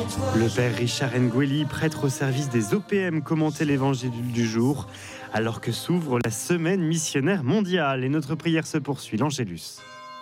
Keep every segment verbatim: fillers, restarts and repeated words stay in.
Le père Richard Ngueli, prêtre au service des O P M, commentait l'évangile du jour, alors que s'ouvre la semaine missionnaire mondiale. Et notre prière se poursuit, l'Angélus.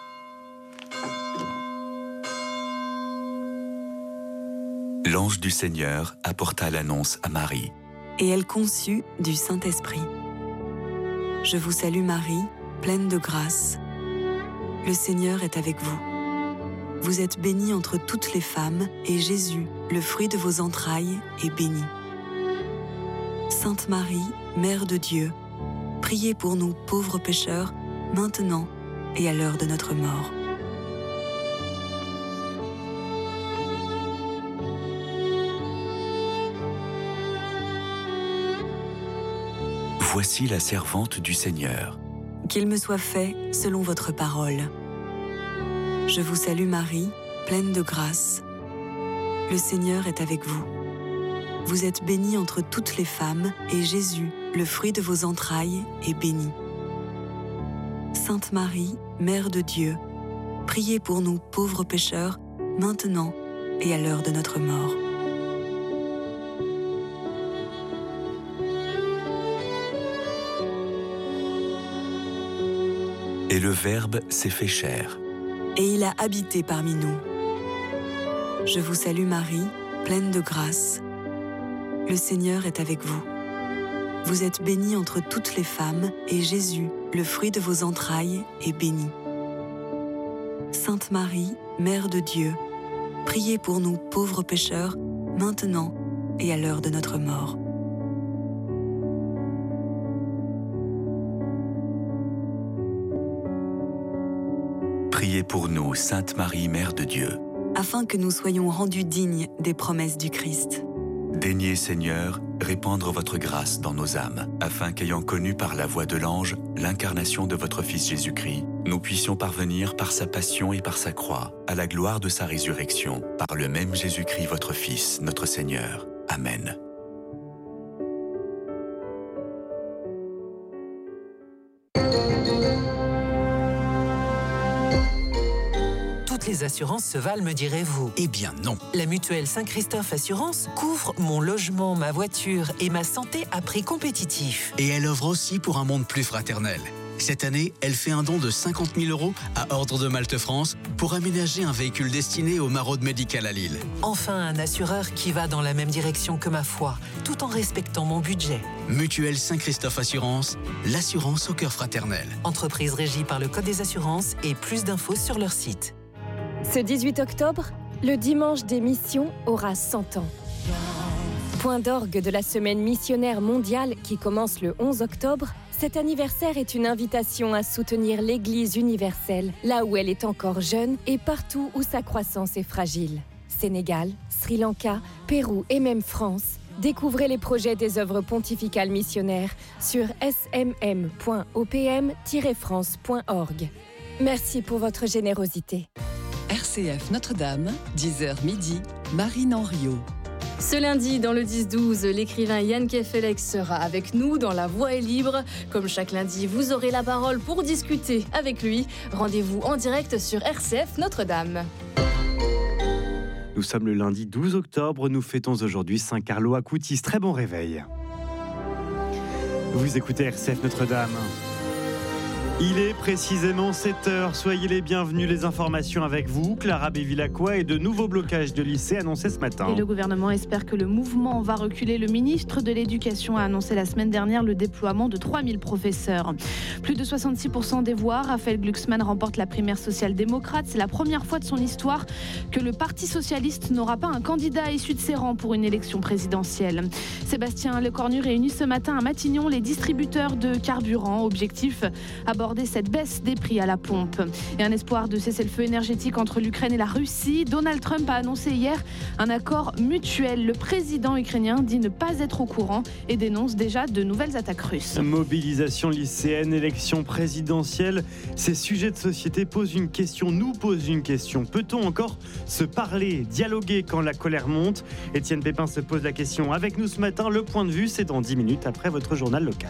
L'ange du Seigneur apporta l'annonce à Marie. Et elle conçut du Saint-Esprit. Je vous salue Marie, pleine de grâce. Le Seigneur est avec vous. Vous êtes bénie entre toutes les femmes, et Jésus, le fruit de vos entrailles, est béni. Sainte Marie, Mère de Dieu, priez pour nous pauvres pécheurs, maintenant et à l'heure de notre mort. Voici la servante du Seigneur. Qu'il me soit fait selon votre parole. Je vous salue Marie, pleine de grâce. Le Seigneur est avec vous. Vous êtes bénie entre toutes les femmes, et Jésus, le fruit de vos entrailles, est béni. Sainte Marie, Mère de Dieu, priez pour nous pauvres pécheurs, maintenant et à l'heure de notre mort. Et le Verbe s'est fait chair. Et il a habité parmi nous. Je vous salue Marie, pleine de grâce. Le Seigneur est avec vous. Vous êtes bénie entre toutes les femmes, et Jésus, le fruit de vos entrailles, est béni. Sainte Marie, Mère de Dieu, priez pour nous pauvres pécheurs, maintenant et à l'heure de notre mort. Priez pour nous, Sainte Marie, Mère de Dieu. Afin que nous soyons rendus dignes des promesses du Christ. Daignez, Seigneur, répandre votre grâce dans nos âmes, afin qu'ayant connu par la voix de l'ange l'incarnation de votre Fils Jésus-Christ, nous puissions parvenir par sa passion et par sa croix à la gloire de sa résurrection, par le même Jésus-Christ, votre Fils, notre Seigneur. Amen. Les assurances se valent, me direz-vous? Eh bien non. La mutuelle Saint-Christophe Assurance couvre mon logement, ma voiture et ma santé à prix compétitif. Et elle offre aussi pour un monde plus fraternel. Cette année, elle fait un don de cinquante mille euros à Ordre de Malte France pour aménager un véhicule destiné au maraude médical à Lille. Enfin, un assureur qui va dans la même direction que ma foi, tout en respectant mon budget. Mutuelle Saint-Christophe Assurance, l'assurance au cœur fraternel. Entreprise régie par le Code des assurances et plus d'infos sur leur site. Ce dix-huit octobre, le dimanche des missions aura cent ans. Point d'orgue de la semaine missionnaire mondiale qui commence le onze octobre, cet anniversaire est une invitation à soutenir l'Église universelle, là où elle est encore jeune et partout où sa croissance est fragile. Sénégal, Sri Lanka, Pérou et même France. Découvrez les projets des œuvres pontificales missionnaires sur s m m point o p m tiret france point org. Merci pour votre générosité. R C F Notre-Dame, dix heures midi, Marine Henriot. Ce lundi, dans le dix douze, l'écrivain Yann Kefelec sera avec nous dans La Voix est libre. Comme chaque lundi, vous aurez la parole pour discuter avec lui. Rendez-vous en direct sur R C F Notre-Dame. Nous sommes le lundi douze octobre, nous fêtons aujourd'hui Saint Carlo Acutis. Très bon réveil. Vous écoutez R C F Notre-Dame. Il est précisément sept heures, soyez les bienvenus, les informations avec vous, Clara Bévilacqua, et de nouveaux blocages de lycées annoncés ce matin. Et le gouvernement espère que le mouvement va reculer. Le ministre de l'Éducation a annoncé la semaine dernière le déploiement de trois mille professeurs. Plus de soixante-six pour cent des voix, Raphaël Glucksmann remporte la primaire social-démocrate. C'est la première fois de son histoire que le Parti socialiste n'aura pas un candidat issu de ses rangs pour une élection présidentielle. Sébastien Lecornu réunit ce matin à Matignon les distributeurs de carburant. Objectif, aborder cette baisse des prix à la pompe. Et un espoir de cessez-le-feu énergétique entre l'Ukraine et la Russie. Donald Trump a annoncé hier un accord mutuel. Le président ukrainien dit ne pas être au courant et dénonce déjà de nouvelles attaques russes. Mobilisation lycéenne, élection présidentielle, ces sujets de société posent une question, nous posent une question. Peut-on encore se parler, dialoguer quand la colère monte? Étienne Pépin se pose la question avec nous ce matin. Le point de vue, c'est dans dix minutes après votre journal local.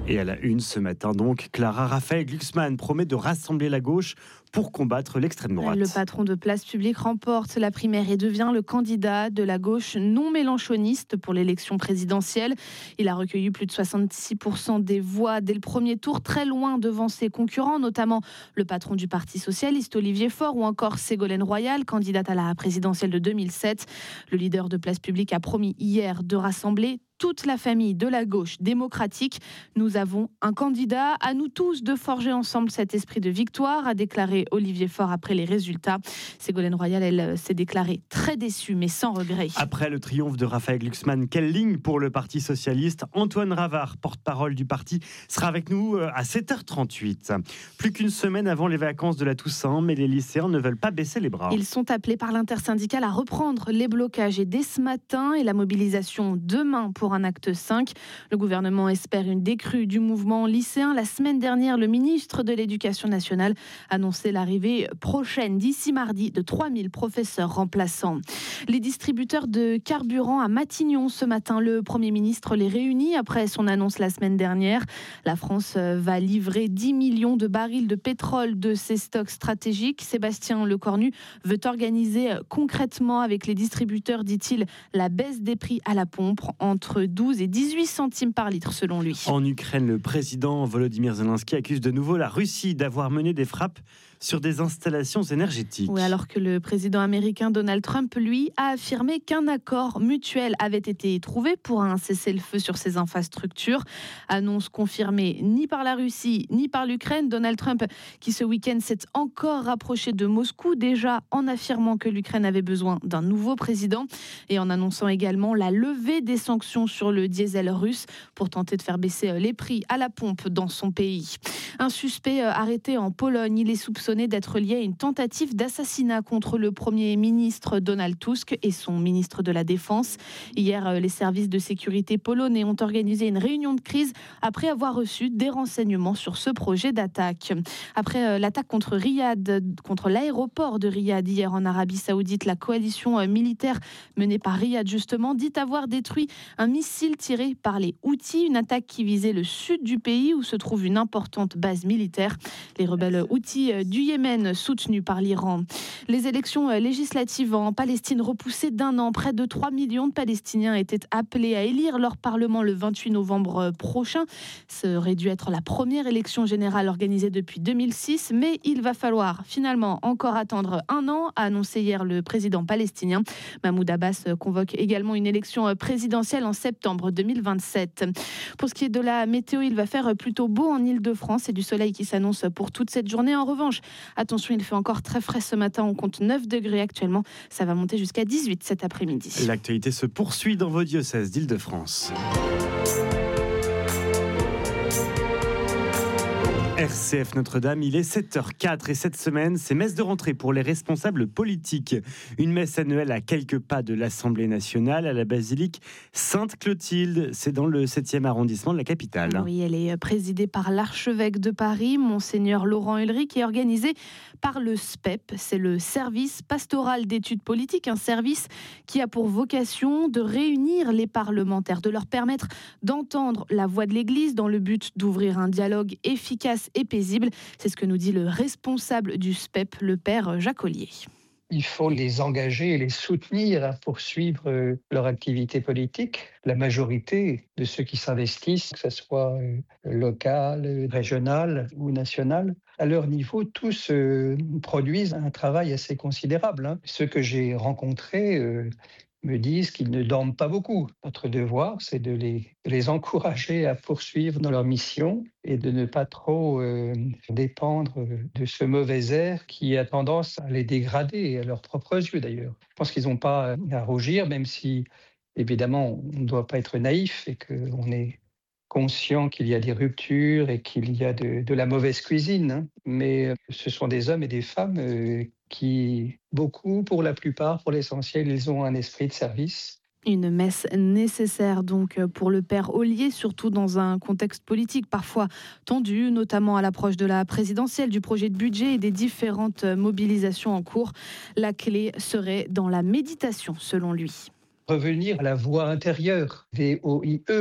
Et à la une ce matin donc, Clara, Raphaël Glucksmann promet de rassembler la gauche pour combattre l'extrême droite. Le patron de Place Publique remporte la primaire et devient le candidat de la gauche non mélenchoniste pour l'élection présidentielle. Il a recueilli plus de soixante-six pour cent des voix dès le premier tour, très loin devant ses concurrents, notamment le patron du Parti socialiste, Olivier Faure, ou encore Ségolène Royal, candidate à la présidentielle de deux mille sept. Le leader de Place Publique a promis hier de rassembler toute la famille de la gauche démocratique. Nous avons un candidat, à nous tous de forger ensemble cet esprit de victoire, a déclaré Olivier Faure après les résultats. Ségolène Royal, elle s'est déclarée très déçue, mais sans regret. Après le triomphe de Raphaël Glucksmann, quelle ligne pour le Parti socialiste? Antoine Ravard, porte-parole du parti, sera avec nous à sept heures trente-huit. Plus qu'une semaine avant les vacances de la Toussaint, mais les lycéens ne veulent pas baisser les bras. Ils sont appelés par l'intersyndicale à reprendre les blocages et dès ce matin et la mobilisation demain pour un acte cinq. Le gouvernement espère une décrue du mouvement lycéen. La semaine dernière, le ministre de l'Éducation nationale annonçait l'arrivée prochaine, d'ici mardi, de trois mille professeurs remplaçants. Les distributeurs de carburant à Matignon ce matin, le Premier ministre les réunit après son annonce la semaine dernière. La France va livrer dix millions de barils de pétrole de ses stocks stratégiques. Sébastien Lecornu veut organiser concrètement avec les distributeurs, dit-il, la baisse des prix à la pompe entre douze et dix-huit centimes par litre selon lui. En Ukraine, le président Volodymyr Zelensky accuse de nouveau la Russie d'avoir mené des frappes sur des installations énergétiques. Oui, alors que le président américain Donald Trump, lui, a affirmé qu'un accord mutuel avait été trouvé pour un cessez-le-feu sur ces infrastructures. Annonce confirmée ni par la Russie ni par l'Ukraine. Donald Trump, qui ce week-end s'est encore rapproché de Moscou, déjà en affirmant que l'Ukraine avait besoin d'un nouveau président et en annonçant également la levée des sanctions sur le diesel russe pour tenter de faire baisser les prix à la pompe dans son pays. Un suspect arrêté en Pologne, il est soupçonné d'être lié à une tentative d'assassinat contre le Premier ministre Donald Tusk et son ministre de la Défense. Hier, les services de sécurité polonais ont organisé une réunion de crise après avoir reçu des renseignements sur ce projet d'attaque. Après l'attaque contre Riyad, contre l'aéroport de Riyad hier en Arabie Saoudite, la coalition militaire menée par Riyad justement dit avoir détruit un missile tiré par les Houthis, une attaque qui visait le sud du pays où se trouve une importante base militaire. Les rebelles Houthis du Yémen soutenus par l'Iran. Les élections législatives en Palestine repoussées d'un an. Près de trois millions de Palestiniens étaient appelés à élire leur parlement le vingt-huit novembre prochain. Ça aurait dû être la première élection générale organisée depuis deux mille six, mais il va falloir finalement encore attendre un an, a annoncé hier le président palestinien. Mahmoud Abbas convoque également une élection présidentielle en septembre deux mille vingt-sept. Pour ce qui est de la météo, il va faire plutôt beau en Île-de-France et du soleil qui s'annonce pour toute cette journée. En revanche, attention, il fait encore très frais ce matin. On compte neuf degrés actuellement. Ça va monter jusqu'à dix-huit cet après-midi. L'actualité se poursuit dans vos diocèses d'Île-de-France. R C F Notre-Dame, il est sept heures quatre et cette semaine, c'est messe de rentrée pour les responsables politiques. Une messe annuelle à quelques pas de l'Assemblée nationale, à la basilique Sainte-Clotilde. C'est dans le septième arrondissement de la capitale. Oui, elle est présidée par l'archevêque de Paris, Monseigneur Laurent Ulrich, et organisée par le S P E P. C'est le service pastoral d'études politiques, un service qui a pour vocation de réunir les parlementaires, de leur permettre d'entendre la voix de l'Église dans le but d'ouvrir un dialogue efficace et paisible. C'est ce que nous dit le responsable du S P E P, le père Jacques Ollier. Il faut les engager et les soutenir à poursuivre leur activité politique. La majorité de ceux qui s'investissent, que ce soit local, régional ou national, à leur niveau, tous euh, produisent un travail assez considérable. Hein. Ceux que j'ai rencontrés euh, me disent qu'ils ne dorment pas beaucoup. Notre devoir, c'est de les, de les encourager à poursuivre dans leur mission et de ne pas trop euh, dépendre de ce mauvais air qui a tendance à les dégrader, à leurs propres yeux d'ailleurs. Je pense qu'ils n'ont pas à rougir, même si, évidemment, on ne doit pas être naïf et qu'on est conscient qu'il y a des ruptures et qu'il y a de, de la mauvaise cuisine. Hein. Mais ce sont des hommes et des femmes euh, qui, beaucoup, pour la plupart, pour l'essentiel, ils ont un esprit de service. Une messe nécessaire donc pour le père Ollier, surtout dans un contexte politique parfois tendu, notamment à l'approche de la présidentielle, du projet de budget et des différentes mobilisations en cours. La clé serait dans la méditation, selon lui. Revenir à la voix intérieure, V O I E,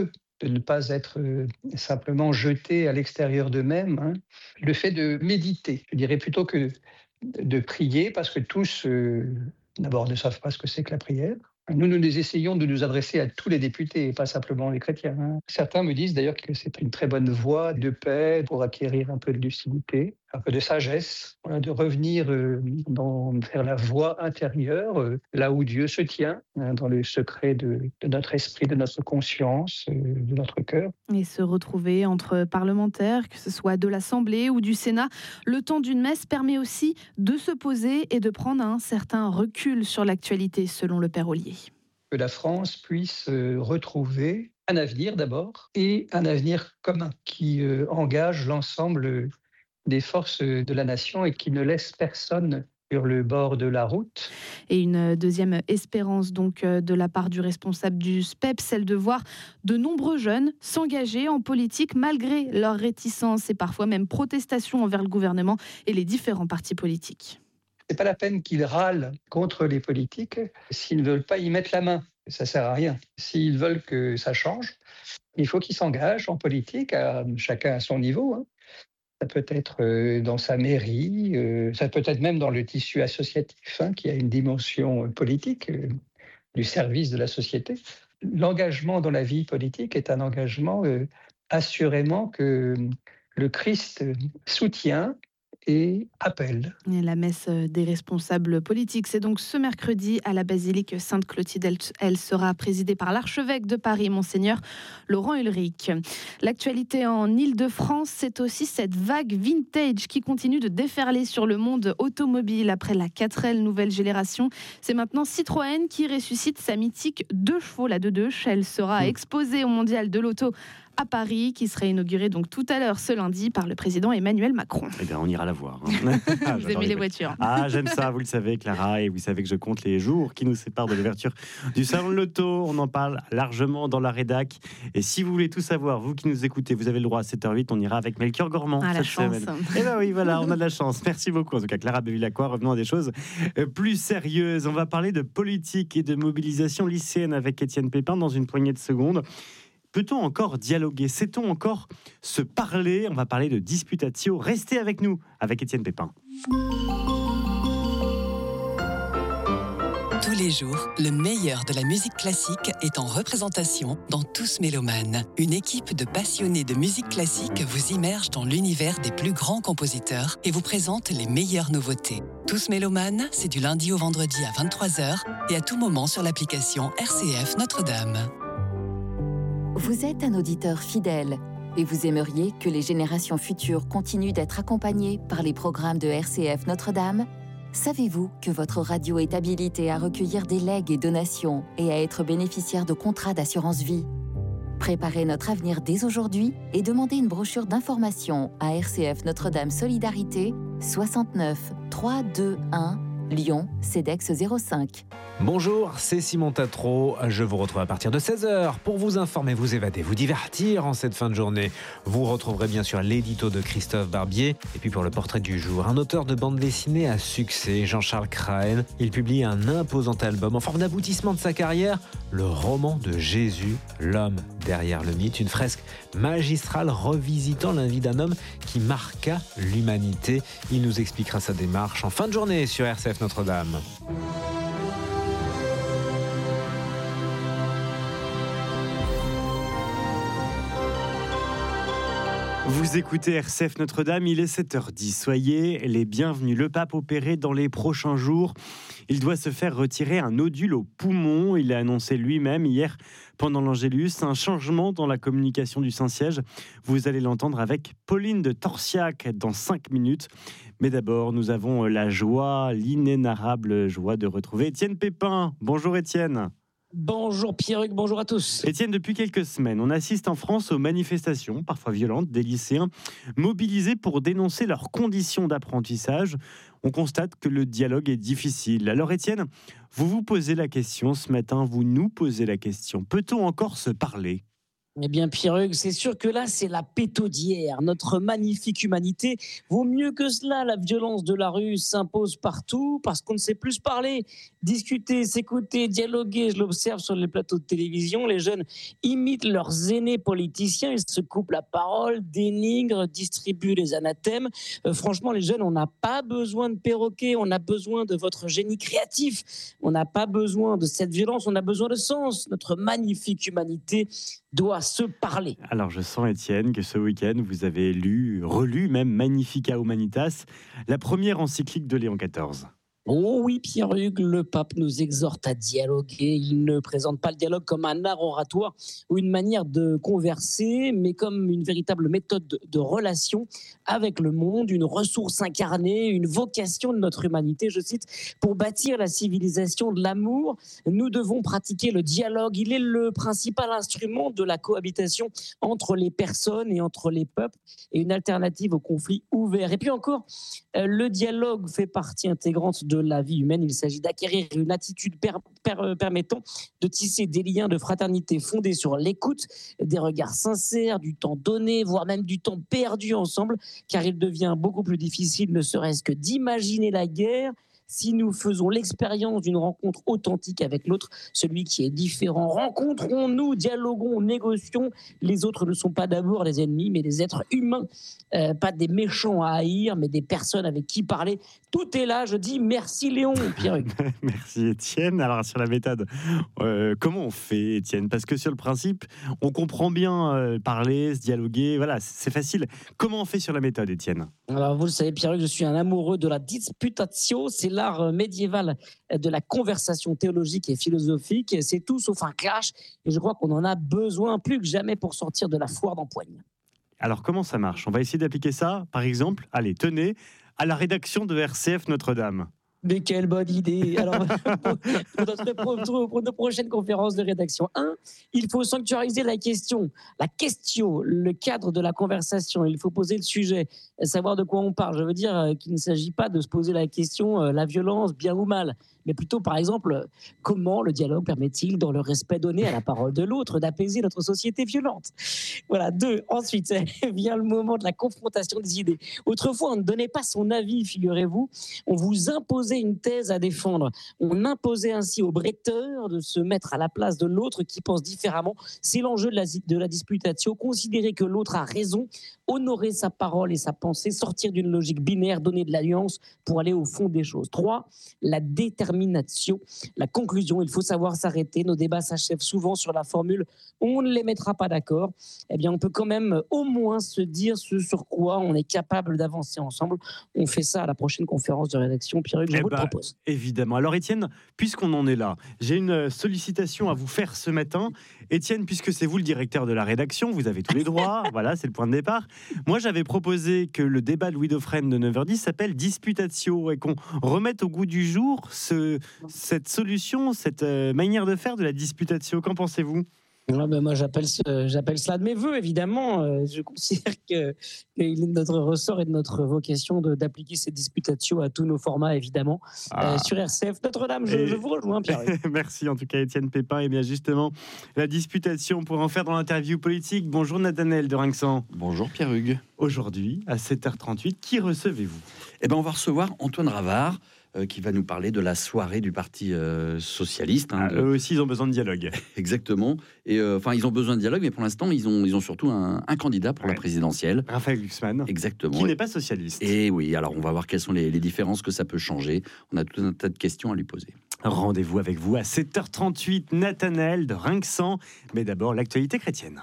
de ne pas être euh, simplement jetés à l'extérieur d'eux-mêmes. Hein. Le fait de méditer, je dirais plutôt que de prier, parce que tous, euh, d'abord, ne savent pas ce que c'est que la prière. Nous, nous essayons de nous adresser à tous les députés, et pas simplement les chrétiens. Hein. Certains me disent d'ailleurs que c'est une très bonne voie de paix pour acquérir un peu de lucidité, un peu de sagesse, voilà, de revenir euh, dans, vers la voie intérieure, euh, là où Dieu se tient, hein, dans le secret de, de notre esprit, de notre conscience, euh, de notre cœur. Et se retrouver entre parlementaires, que ce soit de l'Assemblée ou du Sénat, le temps d'une messe permet aussi de se poser et de prendre un certain recul sur l'actualité, selon le Père Ollier. Que la France puisse euh, retrouver un avenir d'abord, et un avenir commun qui euh, engage l'ensemble des forces de la nation et qui ne laisse personne sur le bord de la route. Et une deuxième espérance donc de la part du responsable du S P E P, celle de voir de nombreux jeunes s'engager en politique malgré leur réticence et parfois même protestation envers le gouvernement et les différents partis politiques. C'est pas la peine qu'ils râlent contre les politiques s'ils ne veulent pas y mettre la main. Ça sert à rien. S'ils veulent que ça change, il faut qu'ils s'engagent en politique, à, chacun à son niveau. Hein. Ça peut être euh, dans sa mairie, euh, ça peut être même dans le tissu associatif, hein, qui a une dimension politique, euh, du service de la société. L'engagement dans la vie politique est un engagement euh, assurément que le Christ soutient et appelle. Et la messe des responsables politiques, c'est donc ce mercredi à la basilique Sainte-Clotilde. Elle, elle sera présidée par l'archevêque de Paris, Monseigneur Laurent Ulrich. L'actualité en Île-de-France, c'est aussi cette vague vintage qui continue de déferler sur le monde automobile après la quatre L nouvelle génération. C'est maintenant Citroën qui ressuscite sa mythique deux chevaux, la deux deux. Elle sera exposée au Mondial de l'Auto à Paris, qui serait inauguré donc tout à l'heure ce lundi par le président Emmanuel Macron. Eh bien, on ira la voir. Hein. Ah, vous aimez les voitures. Ah, j'aime ça, vous le savez, Clara, et vous savez que je compte les jours qui nous séparent de l'ouverture du Salon de l'Auto. On en parle largement dans la rédac. Et si vous voulez tout savoir, vous qui nous écoutez, vous avez le droit à sept heures huit, on ira avec Melchior Gormand ah, cette la chance. semaine. Et bien oui, voilà, on a de la chance. Merci beaucoup. En tout cas, Clara Bevilacqua, revenons à des choses plus sérieuses. On va parler de politique et de mobilisation lycéenne avec Étienne Pépin dans une poignée de secondes. Peut-on encore dialoguer? Sait-on encore se parler? On va parler de disputatio. Restez avec nous, avec Étienne Pépin. Tous les jours, le meilleur de la musique classique est en représentation dans Tous Mélomanes. Une équipe de passionnés de musique classique vous immerge dans l'univers des plus grands compositeurs et vous présente les meilleures nouveautés. Tous Mélomanes, c'est du lundi au vendredi à vingt-trois heures et à tout moment sur l'application R C F Notre-Dame. Vous êtes un auditeur fidèle et vous aimeriez que les générations futures continuent d'être accompagnées par les programmes de R C F Notre-Dame? Savez-vous que votre radio est habilitée à recueillir des legs et donations et à être bénéficiaire de contrats d'assurance vie? Préparez notre avenir dès aujourd'hui et demandez une brochure d'information à R C F Notre-Dame Solidarité, soixante-neuf trois cent vingt-et-un Lyon, CEDEX zéro cinq. Bonjour, c'est Simon Tatro. Je vous retrouve à partir de seize heures pour vous informer, vous évader, vous divertir en cette fin de journée. Vous retrouverez bien sûr l'édito de Christophe Barbier. Et puis pour le portrait du jour, un auteur de bande dessinée à succès, Jean-Charles Crahen. Il publie un imposant album en forme d'aboutissement de sa carrière, le roman de Jésus, l'homme derrière le mythe. Une fresque magistrale revisitant la vie d'un homme qui marqua l'humanité. Il nous expliquera sa démarche en fin de journée sur R C F Notre-Dame. Vous écoutez R C F Notre-Dame, il est sept heures dix. Soyez les bienvenus. Le pape opéré dans les prochains jours. Il doit se faire retirer un nodule au poumon. Il a annoncé lui-même hier pendant l'Angélus un changement dans la communication du Saint-Siège. Vous allez l'entendre avec Pauline de Torsiac dans cinq minutes. Mais d'abord, nous avons la joie, l'inénarrable joie de retrouver Étienne Pépin. Bonjour Étienne. Bonjour Pierruc, bonjour à tous. Étienne, depuis quelques semaines, on assiste en France aux manifestations, parfois violentes, des lycéens mobilisés pour dénoncer leurs conditions d'apprentissage. On constate que le dialogue est difficile. Alors Étienne, vous vous posez la question ce matin, vous nous posez la question. Peut-on encore se parler ? Eh bien, Pierre-Hugues, c'est sûr que là, c'est la péto d'hier. Notre magnifique humanité vaut mieux que cela. La violence de la rue s'impose partout parce qu'on ne sait plus parler, discuter, s'écouter, dialoguer. Je l'observe sur les plateaux de télévision. Les jeunes imitent leurs aînés politiciens. Ils se coupent la parole, dénigrent, distribuent les anathèmes. Euh, franchement, les jeunes, on n'a pas besoin de perroquets. On a besoin de votre génie créatif. On n'a pas besoin de cette violence. On a besoin de sens. Notre magnifique humanité doit se parler. Alors je sens, Étienne, que ce week-end, vous avez lu, relu même Magnificat Humanitas, la première encyclique de Léon quatorze. Oh oui, Pierre-Hugues, le pape nous exhorte à dialoguer. Il ne présente pas le dialogue comme un art oratoire ou une manière de converser, mais comme une véritable méthode de, de relation avec le monde, une ressource incarnée, une vocation de notre humanité, je cite, pour bâtir la civilisation de l'amour, nous devons pratiquer le dialogue. Il est le principal instrument de la cohabitation entre les personnes et entre les peuples et une alternative au conflit ouvert. Et puis encore, euh, le dialogue fait partie intégrante de de la vie humaine. Il s'agit d'acquérir une attitude per, per, permettant de tisser des liens de fraternité fondés sur l'écoute, des regards sincères, du temps donné, voire même du temps perdu ensemble, car il devient beaucoup plus difficile, ne serait-ce que d'imaginer la guerre, si nous faisons l'expérience d'une rencontre authentique avec l'autre, celui qui est différent. Rencontrons-nous, dialoguons, négocions. Les autres ne sont pas d'abord les ennemis, mais des êtres humains. Euh, pas des méchants à haïr, mais des personnes avec qui parler. Tout est là, je dis merci Léon, Pierre-Hugues. Merci Étienne. Alors sur la méthode, euh, comment on fait, Étienne? Parce que sur le principe, on comprend bien euh, parler, se dialoguer, voilà, c'est facile. Comment on fait sur la méthode, Étienne? Alors vous le savez, Pierre-Hugues, je suis un amoureux de la disputatio, c'est l'art médiéval de la conversation théologique et philosophique. C'est tout sauf un clash et je crois qu'on en a besoin plus que jamais pour sortir de la foire d'empoigne. Alors comment ça marche? On va essayer d'appliquer ça, par exemple, allez, tenez, à la rédaction de R C F Notre-Dame. Mais quelle bonne idée! Alors, pour, notre, pour, pour nos prochaines conférences de rédaction, un, il faut sanctuariser la question, la question, le cadre de la conversation. Il faut poser le sujet, savoir de quoi on parle. Je veux dire qu'il ne s'agit pas de se poser la question, la violence, bien ou mal, mais plutôt, par exemple, comment le dialogue permet-il, dans le respect donné à la parole de l'autre, d'apaiser notre société violente? Voilà. Deux, ensuite, vient le moment de la confrontation des idées. Autrefois, on ne donnait pas son avis, figurez-vous. On vous imposait une thèse à défendre. On imposait ainsi aux breteurs de se mettre à la place de l'autre qui pense différemment. C'est l'enjeu de la, de la disputatio. Considérer que l'autre a raison, honorer sa parole et sa pensée, sortir d'une logique binaire, donner de l'alliance pour aller au fond des choses. Trois, la déterminatio, la conclusion. Il faut savoir s'arrêter. Nos débats s'achèvent souvent sur la formule « on ne les mettra pas d'accord ». Eh bien, on peut quand même au moins se dire ce sur quoi on est capable d'avancer ensemble. On fait ça à la prochaine conférence de rédaction. Pierre-Hugues, je eh vous bah, le propose. Évidemment. Alors, Étienne, puisqu'on en est là, j'ai une sollicitation à vous faire ce matin. Étienne, puisque c'est vous le directeur de la rédaction, vous avez tous les droits. Voilà, c'est le point de départ. Moi, j'avais proposé que le débat de Louis Dauphren de neuf heures dix s'appelle Disputatio et qu'on remette au goût du jour ce, cette solution, cette euh, manière de faire de la disputatio. Qu'en pensez-vous? Ouais, ben moi, j'appelle, ce, j'appelle cela de mes voeux, évidemment. Euh, je considère que, qu'il est de notre ressort et de notre vocation de, d'appliquer cette disputatio à tous nos formats, évidemment. Ah. Euh, sur R C F Notre-Dame, je, et... je vous rejoins, Pierre. Merci en tout cas, Étienne Pépin. Et bien justement, la disputatio, on pourrait en faire dans l'interview politique. Bonjour Nathanaël de Rinxan. Bonjour Pierre-Hugues. Aujourd'hui, à sept heures trente-huit, qui recevez-vous? Eh ben, on va recevoir Antoine Ravard, Euh, qui va nous parler de la soirée du Parti euh, socialiste. Hein, ah, de... Eux aussi, ils ont besoin de dialogue. Exactement. Et enfin, euh, ils ont besoin de dialogue, mais pour l'instant, ils ont, ils ont surtout un, un candidat pour ouais. la présidentielle. Raphaël Glucksmann. Exactement. Qui n'est pas socialiste. Et oui, alors on va voir quelles sont les, les différences que ça peut changer. On a tout un tas de questions à lui poser. Rendez-vous avec vous à sept heures trente-huit, Nathanaël de Rinxan. Mais d'abord, l'actualité chrétienne.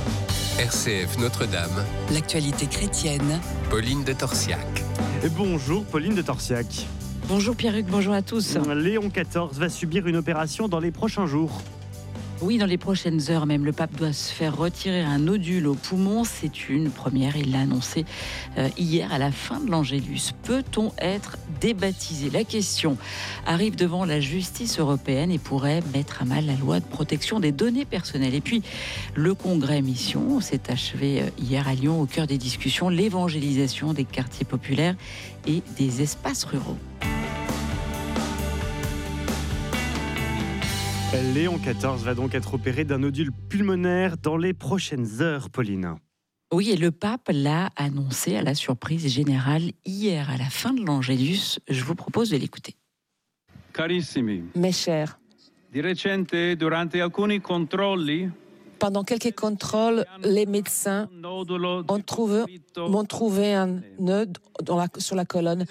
R C F Notre-Dame. L'actualité chrétienne. Pauline de Torsiac. Et bonjour, Pauline de Torsiac. Bonjour Pierre-Hugues, bonjour à tous. Léon quatorze va subir une opération dans les prochains jours. Oui, dans les prochaines heures même, le pape doit se faire retirer un nodule au poumon. C'est une première, il l'a annoncé euh, hier à la fin de l'Angélus. Peut-on être débaptisé? La question arrive devant la justice européenne et pourrait mettre à mal la loi de protection des données personnelles. Et puis, le congrès Mission s'est achevé hier à Lyon, au cœur des discussions, l'évangélisation des quartiers populaires et des espaces ruraux. Léon quatorze va donc être opéré d'un nodule pulmonaire dans les prochaines heures, Pauline. Oui, et le pape l'a annoncé à la surprise générale hier à la fin de l'Angélus. Je vous propose de l'écouter. Carissimi, Mes chers, di recente, durante alcuni controlli, pendant quelques contrôles, les médecins ont trouvé, m'ont trouvé un nœud dans la, sur la colonne.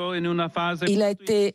Il a été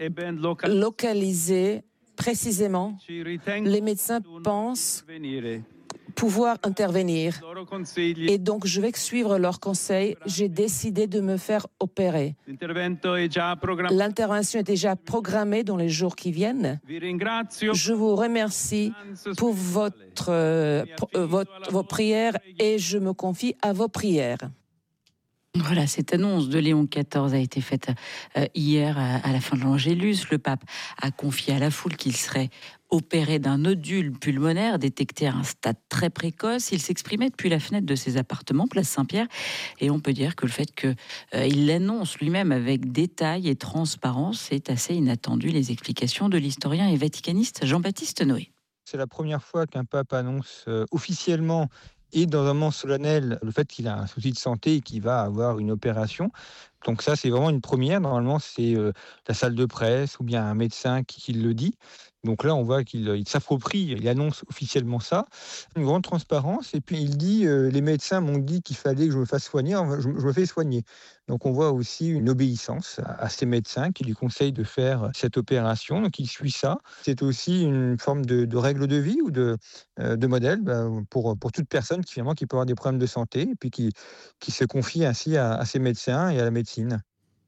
localisé précisément. Les médecins pensent pouvoir intervenir. Et donc, je vais suivre leurs conseils. J'ai décidé de me faire opérer. L'intervention est déjà programmée dans les jours qui viennent. Je vous remercie pour votre, euh, votre, vos prières et je me confie à vos prières. Voilà, cette annonce de Léon quatorze a été faite euh, hier à, à la fin de l'Angélus. Le pape a confié à la foule qu'il serait opéré d'un nodule pulmonaire détecté à un stade très précoce. Il s'exprimait depuis la fenêtre de ses appartements, place Saint-Pierre. Et on peut dire que le fait qu'il euh, l'annonce lui-même avec détail et transparence est assez inattendu. Les explications de l'historien et vaticaniste Jean-Baptiste Noé. C'est la première fois qu'un pape annonce euh, officiellement et dans un moment solennel le fait qu'il a un souci de santé et qu'il va avoir une opération. Donc ça, c'est vraiment une première. Normalement, c'est euh, la salle de presse ou bien un médecin qui, qui le dit. Donc là, on voit qu'il il s'approprie, il annonce officiellement ça. Une grande transparence. Et puis, il dit, euh, les médecins m'ont dit qu'il fallait que je me fasse soigner, je, je me fais soigner. Donc on voit aussi une obéissance à, à ces médecins qui lui conseillent de faire cette opération. Donc il suit ça. C'est aussi une forme de, de règle de vie ou de, euh, de modèle bah, pour, pour toute personne qui, finalement, qui peut avoir des problèmes de santé et puis qui, qui se confie ainsi à, à ces médecins et à la médecine.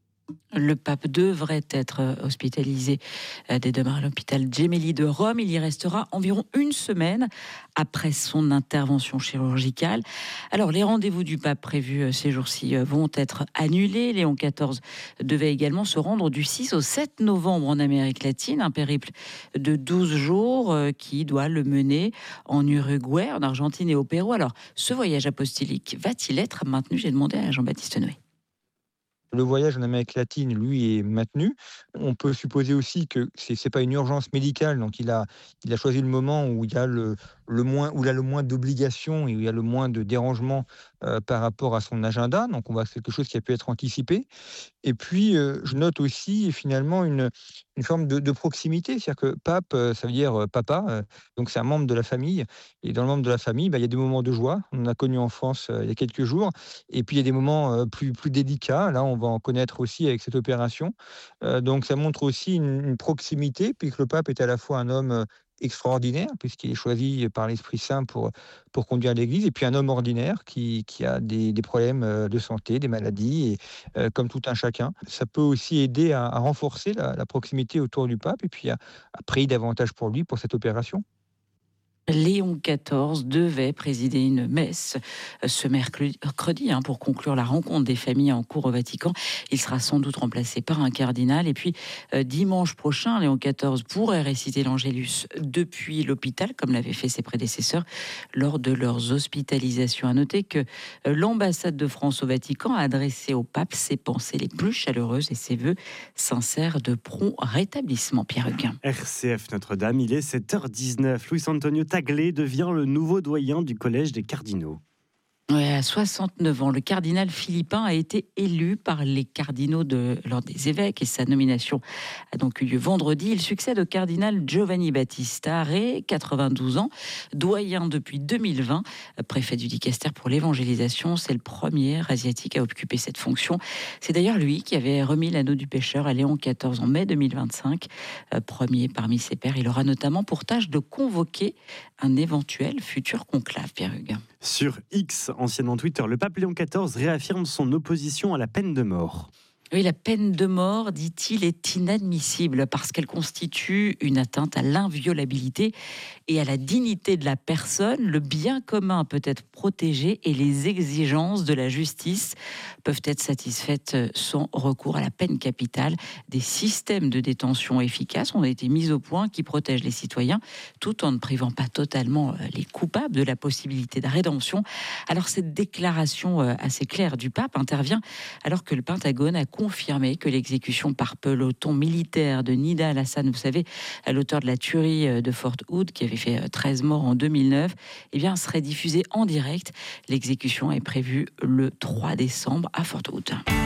Le pape devrait être hospitalisé dès demain à l'hôpital Gemelli de Rome. Il y restera environ une semaine après son intervention chirurgicale. Alors, les rendez-vous du pape prévus ces jours-ci vont être annulés. Léon quatorze devait également se rendre du six au sept novembre en Amérique latine, un périple de douze jours qui doit le mener en Uruguay, en Argentine et au Pérou. Alors, ce voyage apostolique va-t-il être maintenu? J'ai demandé à Jean-Baptiste Noé. Le voyage en Amérique latine, lui, est maintenu. On peut supposer aussi que ce n'est pas une urgence médicale, donc il a, il a choisi le moment où il y a le, le moins, où il a le moins d'obligations et où il y a le moins de dérangements euh, par rapport à son agenda. Donc on voit que c'est quelque chose qui a pu être anticipé. Et puis, euh, je note aussi finalement une, une forme de, de proximité. C'est-à-dire que pape, euh, ça veut dire euh, papa, euh, donc c'est un membre de la famille. Et dans le membre de la famille, bah, il y a des moments de joie. On en a connu en France euh, il y a quelques jours. Et puis, il y a des moments euh, plus, plus délicats. Là, on va en connaître aussi avec cette opération. Euh, donc, ça montre aussi une, une proximité, puisque le pape est à la fois un homme euh, extraordinaire, puisqu'il est choisi par l'Esprit Saint pour, pour conduire l'Église, et puis un homme ordinaire qui, qui a des, des problèmes de santé, des maladies, et, euh, comme tout un chacun. Ça peut aussi aider à, à renforcer la, la proximité autour du pape, et puis à, à prier davantage pour lui, pour cette opération. Léon quatorze devait présider une messe ce mercredi hein, pour conclure la rencontre des familles en cours au Vatican. Il sera sans doute remplacé par un cardinal. Et puis, euh, dimanche prochain, Léon quatorze pourrait réciter l'Angélus depuis l'hôpital, comme l'avaient fait ses prédécesseurs lors de leurs hospitalisations. À noter que euh, l'ambassade de France au Vatican a adressé au pape ses pensées les plus chaleureuses et ses vœux sincères de prompt rétablissement. Pierre Huguin. R C F Notre-Dame, il est sept heures dix-neuf. Luis Antonio Taglé devient le nouveau doyen du Collège des cardinaux. Ouais, à soixante-neuf ans, le cardinal philippin a été élu par les cardinaux de l'Ordre des évêques et sa nomination a donc eu lieu vendredi. Il succède au cardinal Giovanni Battista Re, quatre-vingt-douze ans, doyen depuis deux mille vingt, préfet du dicastère pour l'évangélisation. C'est le premier asiatique à occuper cette fonction. C'est d'ailleurs lui qui avait remis l'anneau du pêcheur à Léon quatorze en mai deux mille vingt-cinq. Premier parmi ses pairs, il aura notamment pour tâche de convoquer un éventuel futur conclave. Pierre Huguin. Sur X, anciennement Twitter, le pape Léon quatorze réaffirme son opposition à la peine de mort. Oui, la peine de mort, dit-il, est inadmissible parce qu'elle constitue une atteinte à l'inviolabilité et à la dignité de la personne. Le bien commun peut être protégé et les exigences de la justice peuvent être satisfaites sans recours à la peine capitale. Des systèmes de détention efficaces ont été mis au point qui protègent les citoyens tout en ne privant pas totalement les coupables de la possibilité de rédemption. Alors cette déclaration assez claire du pape intervient alors que le Pentagone a confirmé que l'exécution par peloton militaire de Nida Al-Hassan, vous savez, l'auteur de la tuerie de Fort Hood, qui avait fait treize morts en deux mille neuf, eh bien, serait diffusée en direct. L'exécution est prévue le trois décembre à Fort Hood.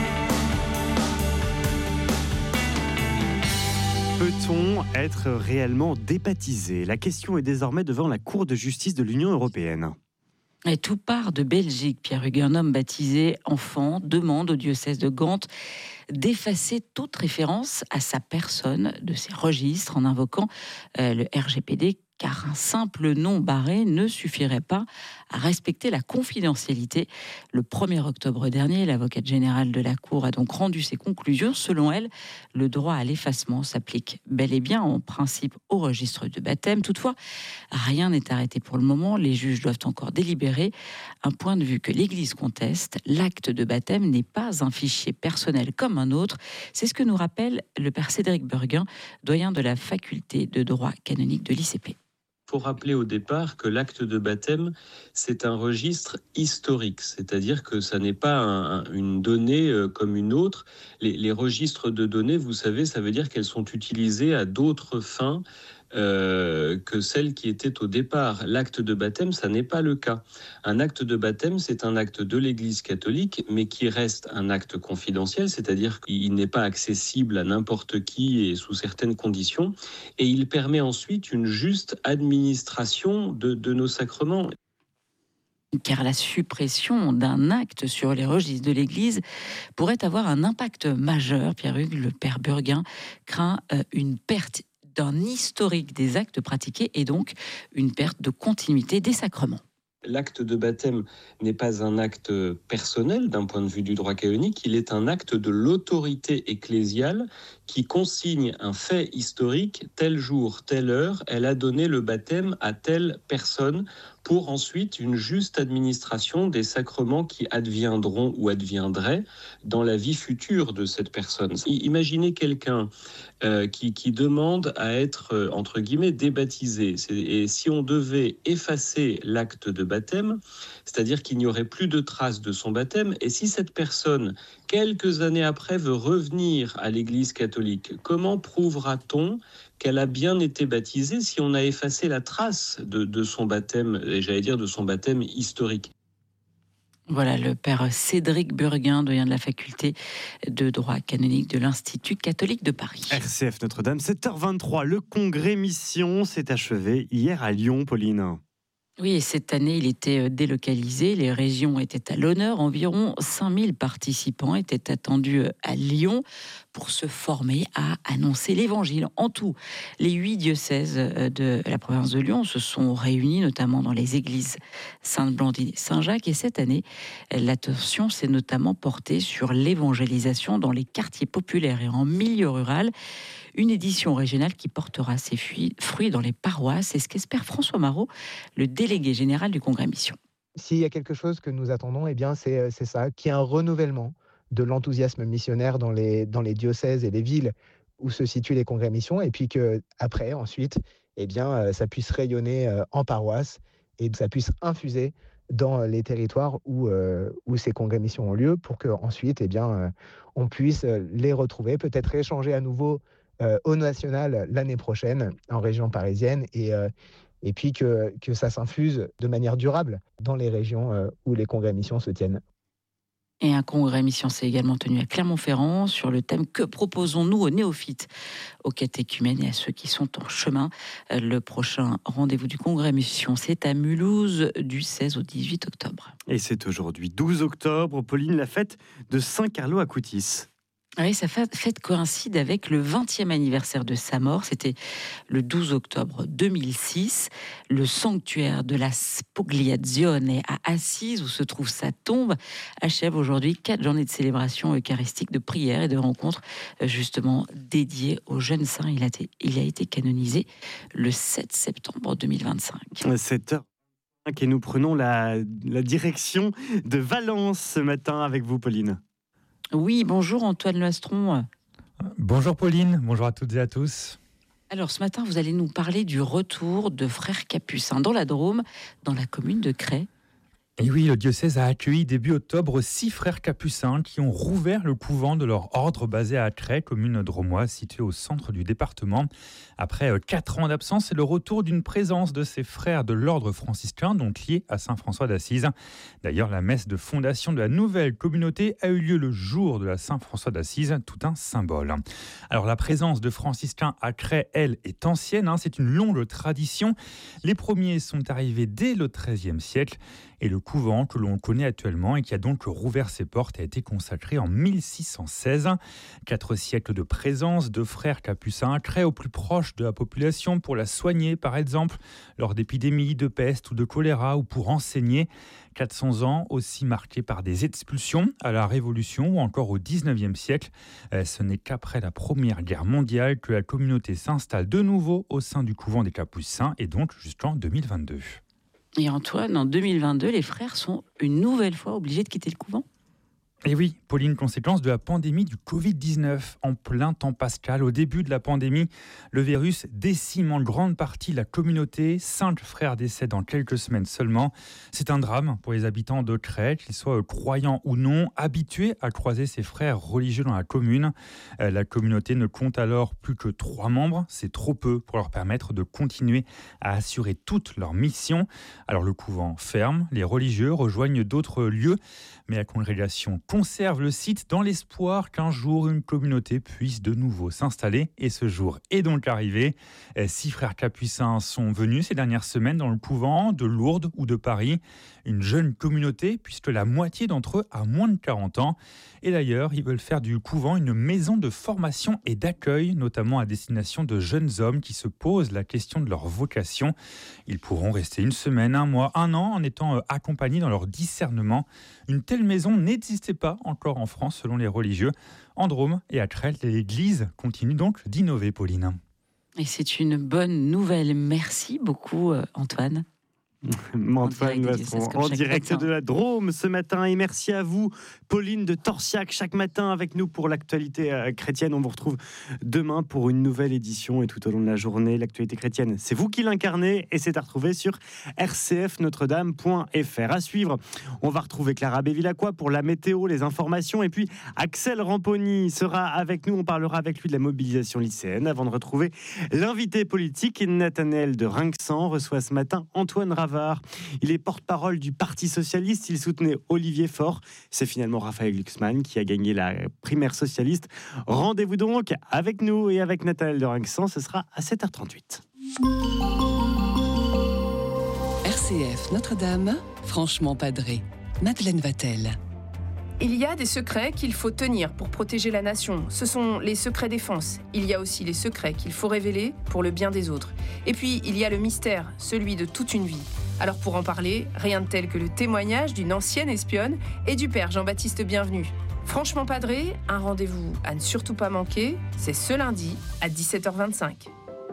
Peut-on être réellement débaptisé ? La question est désormais devant la Cour de justice de l'Union européenne. Et tout part de Belgique. Pierre Hugues, un homme baptisé enfant, demande au diocèse de Gand d'effacer toute référence à sa personne de ses registres en invoquant euh, le R G P D, car un simple nom barré ne suffirait pas à respecter la confidentialité. Le premier octobre dernier, l'avocate générale de la Cour a donc rendu ses conclusions. Selon elle, le droit à l'effacement s'applique bel et bien en principe au registre de baptême. Toutefois, rien n'est arrêté pour le moment. Les juges doivent encore délibérer. Un point de vue que l'Église conteste, l'acte de baptême n'est pas un fichier personnel comme un autre. C'est ce que nous rappelle le père Cédric Burguin, doyen de la faculté de droit canonique de l'I C P. Il faut rappeler au départ que l'acte de baptême, c'est un registre historique, c'est-à-dire que ça n'est pas un, une donnée euh, comme une autre. Les, les registres de données, vous savez, ça veut dire qu'elles sont utilisées à d'autres fins euh, que celles qui étaient au départ. L'acte de baptême, ça n'est pas le cas. Un acte de baptême, c'est un acte de l'Église catholique, mais qui reste un acte confidentiel, c'est-à-dire qu'il n'est pas accessible à n'importe qui et sous certaines conditions, et il permet ensuite une juste administration de, de nos sacrements. Car la suppression d'un acte sur les registres de l'Église pourrait avoir un impact majeur. Pierre-Hugues, le père Burguin, craint euh, une perte d'un historique des actes pratiqués et donc une perte de continuité des sacrements. L'acte de baptême n'est pas un acte personnel d'un point de vue du droit canonique, il est un acte de l'autorité ecclésiale qui consigne un fait historique, tel jour, telle heure, elle a donné le baptême à telle personne, pour ensuite une juste administration des sacrements qui adviendront ou adviendraient dans la vie future de cette personne. Imaginez quelqu'un euh, qui, qui demande à être, euh, entre guillemets, débaptisé. C'est, et si on devait effacer l'acte de baptême, c'est-à-dire qu'il n'y aurait plus de traces de son baptême, et si cette personne, quelques années après, veut revenir à l'Église catholique, comment prouvera-t-on qu'elle a bien été baptisée si on a effacé la trace de, de son baptême, et j'allais dire de son baptême historique? Voilà le père Cédric Burguin, doyen de la faculté de droit canonique de l'Institut catholique de Paris. R C F Notre-Dame, sept heures vingt-trois, le congrès Mission s'est achevé hier à Lyon, Pauline. Oui, et cette année, il était délocalisé. Les régions étaient à l'honneur. Environ cinq mille participants étaient attendus à Lyon pour se former à annoncer l'Évangile. En tout, les huit diocèses de la province de Lyon se sont réunis, notamment dans les églises Sainte-Blandine et Saint-Jacques. Et cette année, l'attention s'est notamment portée sur l'évangélisation dans les quartiers populaires et en milieu rural. Une édition régionale qui portera ses fruits dans les paroisses. C'est ce qu'espère François Marot, le délégué général du Congrès Mission. S'il y a quelque chose que nous attendons, eh bien c'est, c'est ça, qu'il y ait un renouvellement de l'enthousiasme missionnaire dans les, dans les diocèses et les villes où se situent les Congrès Mission, et puis qu'après, ensuite, eh bien, ça puisse rayonner en paroisse et que ça puisse infuser dans les territoires où, euh, où ces congrès missions ont lieu, pour qu'ensuite, eh bien, euh, on puisse les retrouver, peut-être échanger à nouveau Euh, au national l'année prochaine en région parisienne, et, euh, et puis que, que ça s'infuse de manière durable dans les régions euh, où les congrès missions se tiennent. Et un congrès mission s'est également tenu à Clermont-Ferrand sur le thème « Que proposons-nous aux néophytes, aux catéchumènes et à ceux qui sont en chemin ?» Le prochain rendez-vous du congrès mission, c'est à Mulhouse du seize au dix-huit octobre. Et c'est aujourd'hui douze octobre, Pauline, la fête de Saint-Carlo à Coutis. Oui, sa fête coïncide avec le vingtième anniversaire de sa mort. C'était le douze octobre deux mille six. Le sanctuaire de la Spogliazione à Assise, où se trouve sa tombe, achève aujourd'hui quatre journées de célébration eucharistique, de prière et de rencontres justement dédiées aux jeunes saints. Il a été, il a été canonisé le sept septembre deux mille vingt-cinq. sept heures vingt-cinq et nous prenons la, la direction de Valence ce matin avec vous, Pauline. Oui, bonjour Antoine Lastron. Bonjour Pauline, bonjour à toutes et à tous. Alors ce matin, vous allez nous parler du retour de Frères Capucins dans la Drôme, dans la commune de Cray. Et oui, le diocèse a accueilli début octobre six frères capucins qui ont rouvert le couvent de leur ordre basé à Attray, commune drômoise située au centre du département. Après quatre ans d'absence, c'est le retour d'une présence de ces frères de l'ordre franciscain, donc liés à saint François d'Assise. D'ailleurs, la messe de fondation de la nouvelle communauté a eu lieu le jour de la Saint François d'Assise, tout un symbole. Alors la présence de franciscains à Attray, elle, est ancienne, hein, c'est une longue tradition. Les premiers sont arrivés dès le treizième siècle. Et le couvent que l'on connaît actuellement et qui a donc rouvert ses portes a été consacré en mille six cent seize. Quatre siècles de présence de frères capucins très au plus proche de la population pour la soigner par exemple lors d'épidémies de peste ou de choléra ou pour enseigner. quatre cents ans aussi marqués par des expulsions à la Révolution ou encore au dix-neuvième siècle. Ce n'est qu'après la Première Guerre mondiale que la communauté s'installe de nouveau au sein du couvent des Capucins et donc jusqu'en deux mille vingt-deux. Et Antoine, en deux mille vingt-deux, les frères sont une nouvelle fois obligés de quitter le couvent ? Et oui, Pauline, conséquence de la pandémie du covid dix-neuf. En plein temps pascal, au début de la pandémie, le virus décime en grande partie la communauté. Cinq frères décèdent en quelques semaines seulement. C'est un drame pour les habitants de Attray, qu'ils soient croyants ou non, habitués à croiser ces frères religieux dans la commune. La communauté ne compte alors plus que trois membres. C'est trop peu pour leur permettre de continuer à assurer toute leur mission. Alors le couvent ferme, les religieux rejoignent d'autres lieux, mais la congrégation conserve le site dans l'espoir qu'un jour une communauté puisse de nouveau s'installer. Et ce jour est donc arrivé. Six frères capucins sont venus ces dernières semaines dans le couvent de Lourdes ou de Paris. Une jeune communauté puisque la moitié d'entre eux a moins de quarante ans. Et d'ailleurs, ils veulent faire du couvent une maison de formation et d'accueil, notamment à destination de jeunes hommes qui se posent la question de leur vocation. Ils pourront rester une semaine, un mois, un an en étant accompagnés dans leur discernement. Une telle maison n'existait pas encore en France selon les religieux. En Drôme et à Attray, l'Église continue donc d'innover, Pauline. Et c'est une bonne nouvelle. Merci beaucoup, Antoine. Antoine Vastron, en direct de la Drôme ce matin. Et merci à vous, Pauline de Torsiac, chaque matin avec nous pour l'actualité euh, chrétienne. On vous retrouve demain pour une nouvelle édition et tout au long de la journée. L'actualité chrétienne, c'est vous qui l'incarnez et c'est à retrouver sur r c f notre dame point f r. À suivre, on va retrouver Clara Bévilacqua pour la météo, les informations. Et puis Axel Ramponi sera avec nous. On parlera avec lui de la mobilisation lycéenne avant de retrouver l'invité politique. Nathanaël de Rinxan reçoit ce matin Antoine Ravard. Il est porte-parole du Parti socialiste. Il soutenait Olivier Faure. C'est finalement Raphaël Glucksmann qui a gagné la primaire socialiste. Rendez-vous donc avec nous et avec Nathanaël de Rinxan. Ce sera à sept heures trente-huit. R C F Notre-Dame, franchement padré. Madeleine Vatel. Il y a des secrets qu'il faut tenir pour protéger la nation. Ce sont les secrets défense. Il y a aussi les secrets qu'il faut révéler pour le bien des autres. Et puis, il y a le mystère, celui de toute une vie. Alors pour en parler, rien de tel que le témoignage d'une ancienne espionne et du père Jean-Baptiste Bienvenu. Franchement padré, un rendez-vous à ne surtout pas manquer, c'est ce lundi à dix-sept heures vingt-cinq.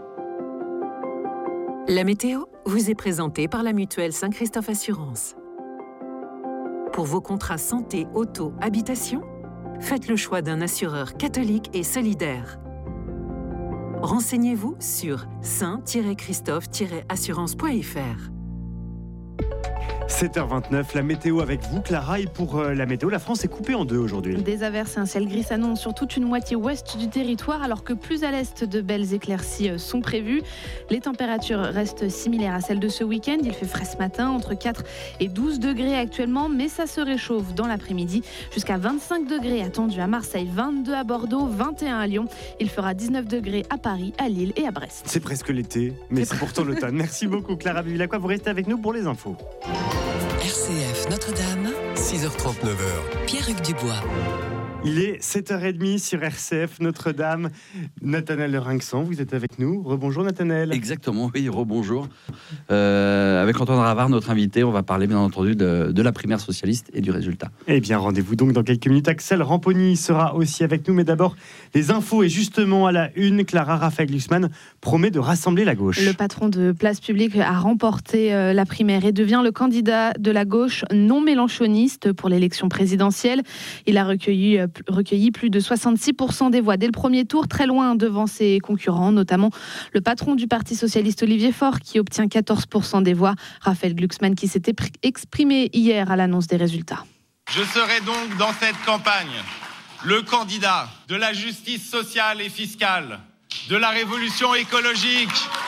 La météo vous est présentée par la mutuelle Saint-Christophe Assurance. Pour vos contrats santé, auto, habitation, faites le choix d'un assureur catholique et solidaire. Renseignez-vous sur saint christophe assurance point f r. sept heures vingt-neuf, la météo avec vous, Clara. Et pour euh, la météo, la France est coupée en deux aujourd'hui. Des averses et un ciel gris s'annoncent sur toute une moitié ouest du territoire, alors que plus à l'est, de belles éclaircies sont prévues. Les températures restent similaires à celles de ce week-end. Il fait frais ce matin, entre quatre et douze degrés actuellement, mais ça se réchauffe dans l'après-midi. Jusqu'à vingt-cinq degrés attendus à Marseille, vingt-deux à Bordeaux, vingt et un à Lyon. Il fera dix-neuf degrés à Paris, à Lille et à Brest. C'est presque l'été, mais c'est, c'est pourtant l'automne. Merci beaucoup, Clara Bévilacqua. Vous restez avec nous pour les infos. R C F Notre-Dame, six heures trente-neuf. Pierre-Hugues Dubois. Il est sept heures trente sur R C F Notre-Dame. Nathanaël de Rinxan, vous êtes avec nous. Rebonjour Nathanaël. Exactement, oui, rebonjour. Euh, avec Antoine Ravard, notre invité, on va parler bien entendu de, de la primaire socialiste et du résultat. Eh bien, rendez-vous donc dans quelques minutes. Axel Ramponi sera aussi avec nous, mais d'abord, les infos. Et justement, à la une, Clara, Raphaël Glucksmann promet de rassembler la gauche. Le patron de Place Publique a remporté euh, la primaire et devient le candidat de la gauche non mélenchoniste pour l'élection présidentielle. Il a recueilli recueilli plus de soixante-six pour cent des voix dès le premier tour, très loin devant ses concurrents, notamment le patron du Parti socialiste Olivier Faure qui obtient quatorze pour cent des voix. Raphaël Glucksmann qui s'était exprimé hier à l'annonce des résultats. Je serai donc dans cette campagne le candidat de la justice sociale et fiscale, de la révolution écologique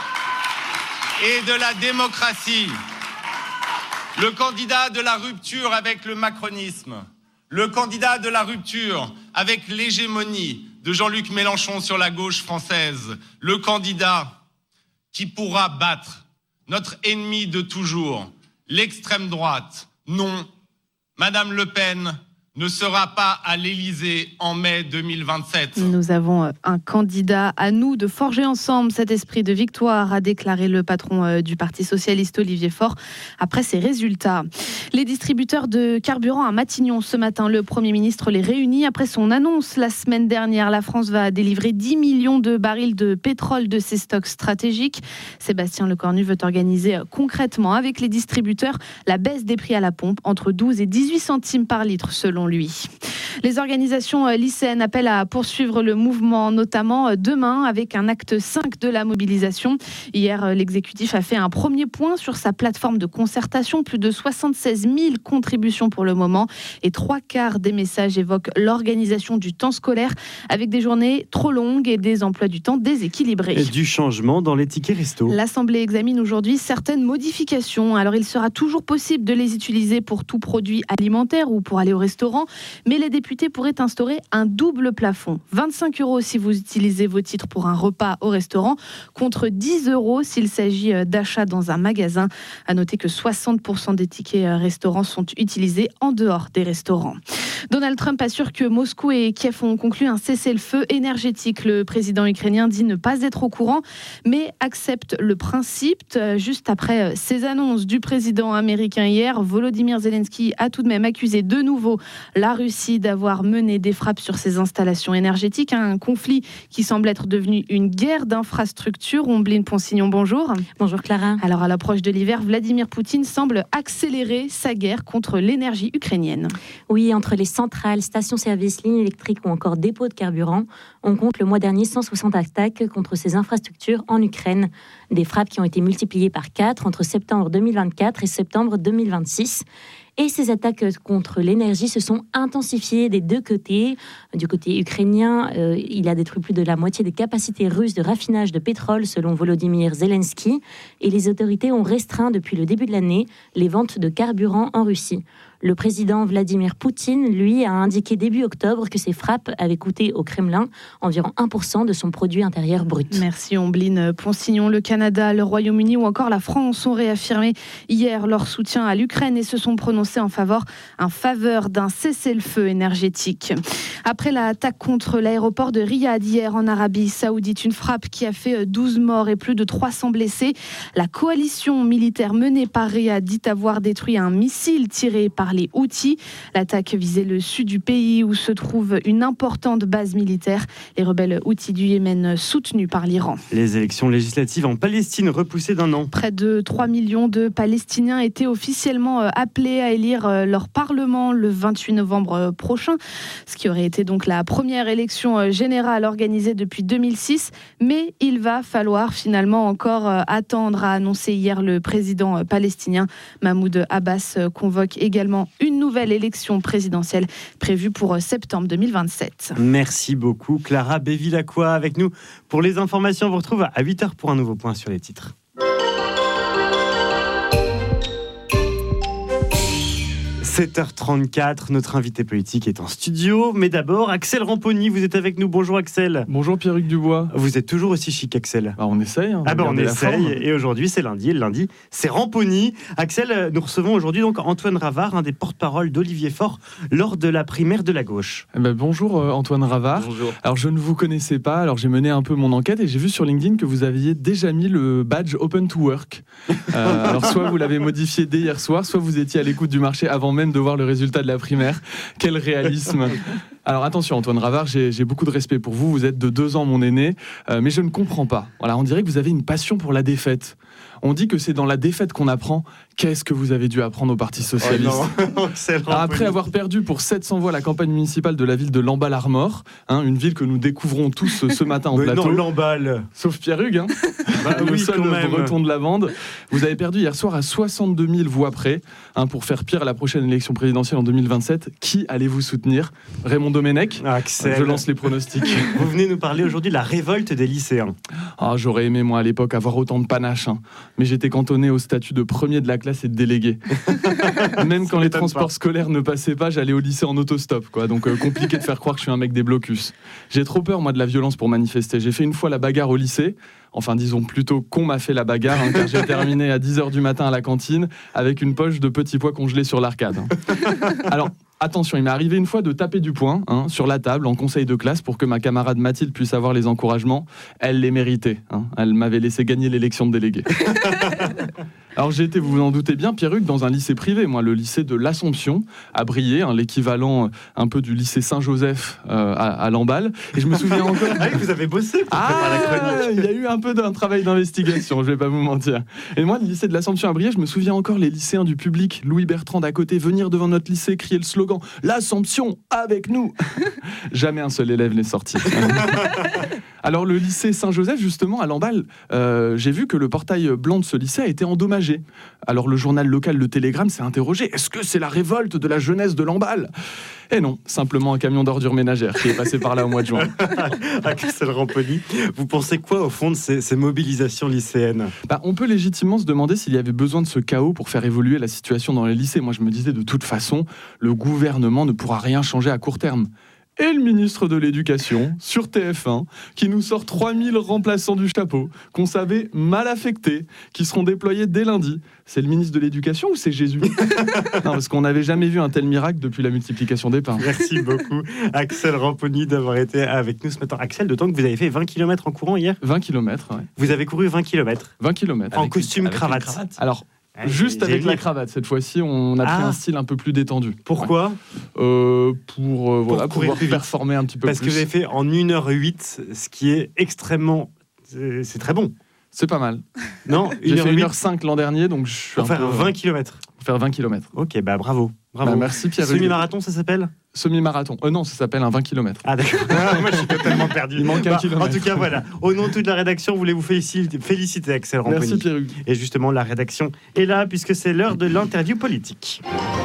et de la démocratie, le candidat de la rupture avec le macronisme, le candidat de la rupture avec l'hégémonie de Jean-Luc Mélenchon sur la gauche française, le candidat qui pourra battre notre ennemi de toujours, l'extrême droite. Non, Madame Le Pen ne sera pas à l'Élysée en mai deux mille vingt-sept. Nous avons un candidat à nous de forger ensemble cet esprit de victoire, a déclaré le patron du Parti socialiste Olivier Faure après ces résultats. Les distributeurs de carburant à Matignon ce matin, le Premier ministre les réunit après son annonce la semaine dernière. La France va délivrer dix millions de barils de pétrole de ses stocks stratégiques. Sébastien Lecornu veut organiser concrètement avec les distributeurs la baisse des prix à la pompe entre douze et dix-huit centimes par litre selon lui. Les organisations lycéennes appellent à poursuivre le mouvement, notamment demain avec un acte cinq de la mobilisation. Hier, l'exécutif a fait un premier point sur sa plateforme de concertation. Plus de soixante-seize mille contributions pour le moment et trois quarts des messages évoquent l'organisation du temps scolaire avec des journées trop longues et des emplois du temps déséquilibrés. Et du changement dans les tickets resto. L'Assemblée examine aujourd'hui certaines modifications. Alors, il sera toujours possible de les utiliser pour tout produit alimentaire ou pour aller au restaurant. Mais les députés pourraient instaurer un double plafond. vingt-cinq euros si vous utilisez vos titres pour un repas au restaurant, contre dix euros s'il s'agit d'achats dans un magasin. À noter que soixante pour cent des tickets restaurants sont utilisés en dehors des restaurants. Donald Trump assure que Moscou et Kiev ont conclu un cessez-le-feu énergétique. Le président ukrainien dit ne pas être au courant, mais accepte le principe. Juste après ces annonces du président américain hier, Volodymyr Zelensky a tout de même accusé de nouveau la Russie d'avoir mené des frappes sur ses installations énergétiques. Un conflit qui semble être devenu une guerre d'infrastructures. Ombline Ponsignon, bonjour. Bonjour Clara. Alors à l'approche de l'hiver, Vladimir Poutine semble accélérer sa guerre contre l'énergie ukrainienne. Oui, entre les centrales, stations-service, lignes électriques ou encore dépôts de carburant, on compte le mois dernier cent soixante attaques contre ces infrastructures en Ukraine. Des frappes qui ont été multipliées par quatre entre septembre deux mille vingt-quatre et septembre deux mille vingt-six. Et ces attaques contre l'énergie se sont intensifiées des deux côtés. Du côté ukrainien, euh, il a détruit plus de la moitié des capacités russes de raffinage de pétrole, selon Volodymyr Zelensky. Et les autorités ont restreint depuis le début de l'année les ventes de carburant en Russie. Le président Vladimir Poutine, lui, a indiqué début octobre que ces frappes avaient coûté au Kremlin environ un pour cent de son produit intérieur brut. Merci Ombline Ponsignon. Le Canada, le Royaume-Uni ou encore la France ont réaffirmé hier leur soutien à l'Ukraine et se sont prononcés en faveur, en faveur d'un cessez-le-feu énergétique. Après l'attaque contre l'aéroport de Riyad hier en Arabie Saoudite, une frappe qui a fait douze morts et plus de trois cents blessés, la coalition militaire menée par Riyad dit avoir détruit un missile tiré par les Houthis. L'attaque visait le sud du pays où se trouve une importante base militaire. Les rebelles Houthis du Yémen soutenus par l'Iran. Les élections législatives en Palestine repoussées d'un an. Près de trois millions de Palestiniens étaient officiellement appelés à élire leur parlement le vingt-huit novembre prochain, ce qui aurait été donc la première élection générale organisée depuis deux mille six. Mais il va falloir finalement encore attendre, a annoncé hier le président palestinien. Mahmoud Abbas convoque également une nouvelle élection présidentielle prévue pour septembre deux mille vingt-sept. Merci beaucoup Clara Bevilacqua avec nous pour les informations. On vous retrouve à huit heures pour un nouveau point sur les titres. sept heures trente-quatre, notre invité politique est en studio. Mais d'abord, Axel Ramponi, vous êtes avec nous. Bonjour Axel. Bonjour Pierre-Hugues Dubois. Vous êtes toujours aussi chic Axel. Bah, on essaye. Hein, ah bah on essaye. Et aujourd'hui c'est lundi. Et le lundi c'est Ramponi. Axel, nous recevons aujourd'hui donc Antoine Ravard, un des porte-parole d'Olivier Faure lors de la primaire de la gauche. Eh ben, bonjour euh, Antoine Ravard. Bonjour. Alors je ne vous connaissais pas, alors j'ai mené un peu mon enquête et j'ai vu sur LinkedIn que vous aviez déjà mis le badge Open to Work. Euh, alors soit vous l'avez modifié dès hier soir, soit vous étiez à l'écoute du marché avant même de voir le résultat de la primaire. Quel réalisme. Alors attention Antoine Ravard, j'ai, j'ai beaucoup de respect pour vous, vous êtes de deux ans mon aîné, euh, mais je ne comprends pas. Voilà, on dirait que vous avez une passion pour la défaite. On dit que c'est dans la défaite qu'on apprend. Qu'est-ce que vous avez dû apprendre au Parti Socialiste? Oh Alors, après avoir perdu pour sept cents voix la campagne municipale de la ville de Lamballe-Armor, hein, une ville que nous découvrons tous ce matin en Mais plateau. non, Lamballe. Sauf Pierre Hugues, hein, Bah le oui, seul quand même. breton de la bande. Vous avez perdu hier soir à soixante-deux mille voix près, hein, pour faire pire à la prochaine élection présidentielle en deux mille vingt-sept. Qui allez-vous soutenir? Raymond Domenech? Axel. Je lance les pronostics. Vous venez nous parler aujourd'hui de la révolte des lycéens. Ah, j'aurais aimé, moi, à l'époque, avoir autant de panache. Hein. Mais j'étais cantonné au statut de premier de la classe et de délégué. Même quand les transports pas. scolaires ne passaient pas, j'allais au lycée en autostop. Quoi. Donc, euh, compliqué de faire croire que je suis un mec des blocus. J'ai trop peur, moi, de la violence pour manifester. J'ai fait une fois la bagarre au lycée. Enfin, disons plutôt qu'on m'a fait la bagarre, hein, car j'ai terminé à dix heures du matin à la cantine avec une poche de petits pois congelés sur l'arcade. Hein. Alors, attention, il m'est arrivé une fois de taper du poing hein, sur la table en conseil de classe pour que ma camarade Mathilde puisse avoir les encouragements. Elle les méritait. Hein. Elle m'avait laissé gagner l'élection de délégué. Alors j'ai été, vous vous en doutez bien, Pierre-Hugues, dans un lycée privé, moi, le lycée de l'Assomption, à Briey, hein, l'équivalent un peu du lycée Saint-Joseph euh, à, à Lamballe. Et je me souviens encore... Ah oui, vous avez bossé pour ah, préparer la chronique. Il y a eu un peu d'un travail d'investigation, je vais pas vous mentir. Et moi, le lycée de l'Assomption à Briey, je me souviens encore les lycéens du public, Louis Bertrand d'à côté, venir devant notre lycée, crier le slogan « L'Assomption, avec nous !» Jamais un seul élève n'est sorti. Alors le lycée Saint-Joseph, justement, à Lamballe, euh, j'ai vu que le portail blanc de ce lycée a été endommagé. Alors le journal local Le Télégramme s'est interrogé, est-ce que c'est la révolte de la jeunesse de Lamballe? Et non, simplement un camion d'ordures ménagères qui est passé par là au mois de juin. Axel Ramponi, vous pensez quoi au fond de ces, ces mobilisations lycéennes? Bah, on peut légitimement se demander s'il y avait besoin de ce chaos pour faire évoluer la situation dans les lycées. Moi je me disais de toute façon, le gouvernement ne pourra rien changer à court terme. Et le ministre de l'Éducation, sur T F un, qui nous sort trois mille remplaçants du chapeau, qu'on savait mal affectés, qui seront déployés dès lundi. C'est le ministre de l'Éducation ou c'est Jésus? Non, parce qu'on n'avait jamais vu un tel miracle depuis la multiplication des pains. Merci beaucoup, Axel Ramponi, d'avoir été avec nous ce matin. Axel, d'autant que vous avez fait vingt kilomètres en courant hier? vingt kilomètres, oui. Vous avez couru vingt kilomètres? vingt kilomètres. En avec costume une, cravate. cravate. Alors, Ah, juste j'ai avec vu. la cravate, cette fois-ci, on a pris Ah. un style un peu plus détendu. Pourquoi? euh, Pour, euh, voilà, courir pouvoir plus vite. performer un petit peu Parce plus. que vous avez fait en une heure huit, ce qui est extrêmement... C'est, c'est très bon. C'est pas mal. Non, J'ai fait huit une heure cinq l'an dernier, donc je suis pour un faire peu... vingt kilomètres. Pour faire vingt kilomètres. Ok, bah bravo. bravo. Bah, merci Pierre. Semi-marathon, ça s'appelle? Semi-marathon. Euh, non, ça s'appelle un vingt kilomètres. Ah d'accord. Moi je suis totalement perdu. Il manque un Bah, kilomètre. En tout cas, voilà. Au nom de toute la rédaction, voulez-vous féliciter, féliciter Axel Ramponi. Merci Pierre-Hugues. Et justement, la rédaction est là puisque c'est l'heure de l'interview politique.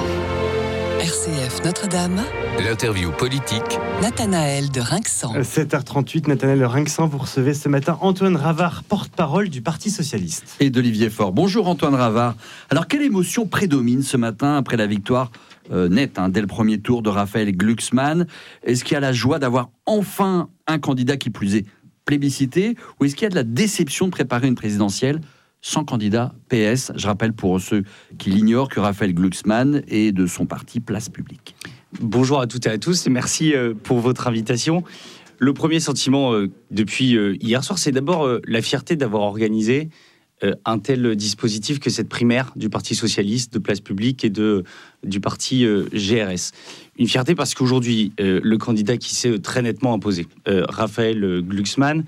R C F Notre-Dame, L'interview politique. Nathanaël de Rinxan. sept heures trente-huit, Nathanaël Rinxan, vous recevez ce matin Antoine Ravard, porte-parole du Parti Socialiste. Et d'Olivier Faure. Bonjour Antoine Ravard. Alors quelle émotion prédomine ce matin après la victoire euh, nette hein, dès le premier tour de Raphaël Glucksmann? Est-ce qu'il y a la joie d'avoir enfin un candidat qui plus est plébiscité, ou est-ce qu'il y a de la déception de préparer une présidentielle sans candidat P S? Je rappelle pour ceux qui l'ignorent que Raphaël Glucksmann est de son parti Place Publique. Bonjour à toutes et à tous et merci pour votre invitation. Le premier sentiment euh, depuis euh, hier soir, c'est d'abord euh, la fierté d'avoir organisé euh, un tel dispositif que cette primaire du Parti Socialiste, de Place Publique et de, du parti euh, G R S. Une fierté parce qu'aujourd'hui, euh, le candidat qui s'est très nettement imposé, euh, Raphaël Glucksmann,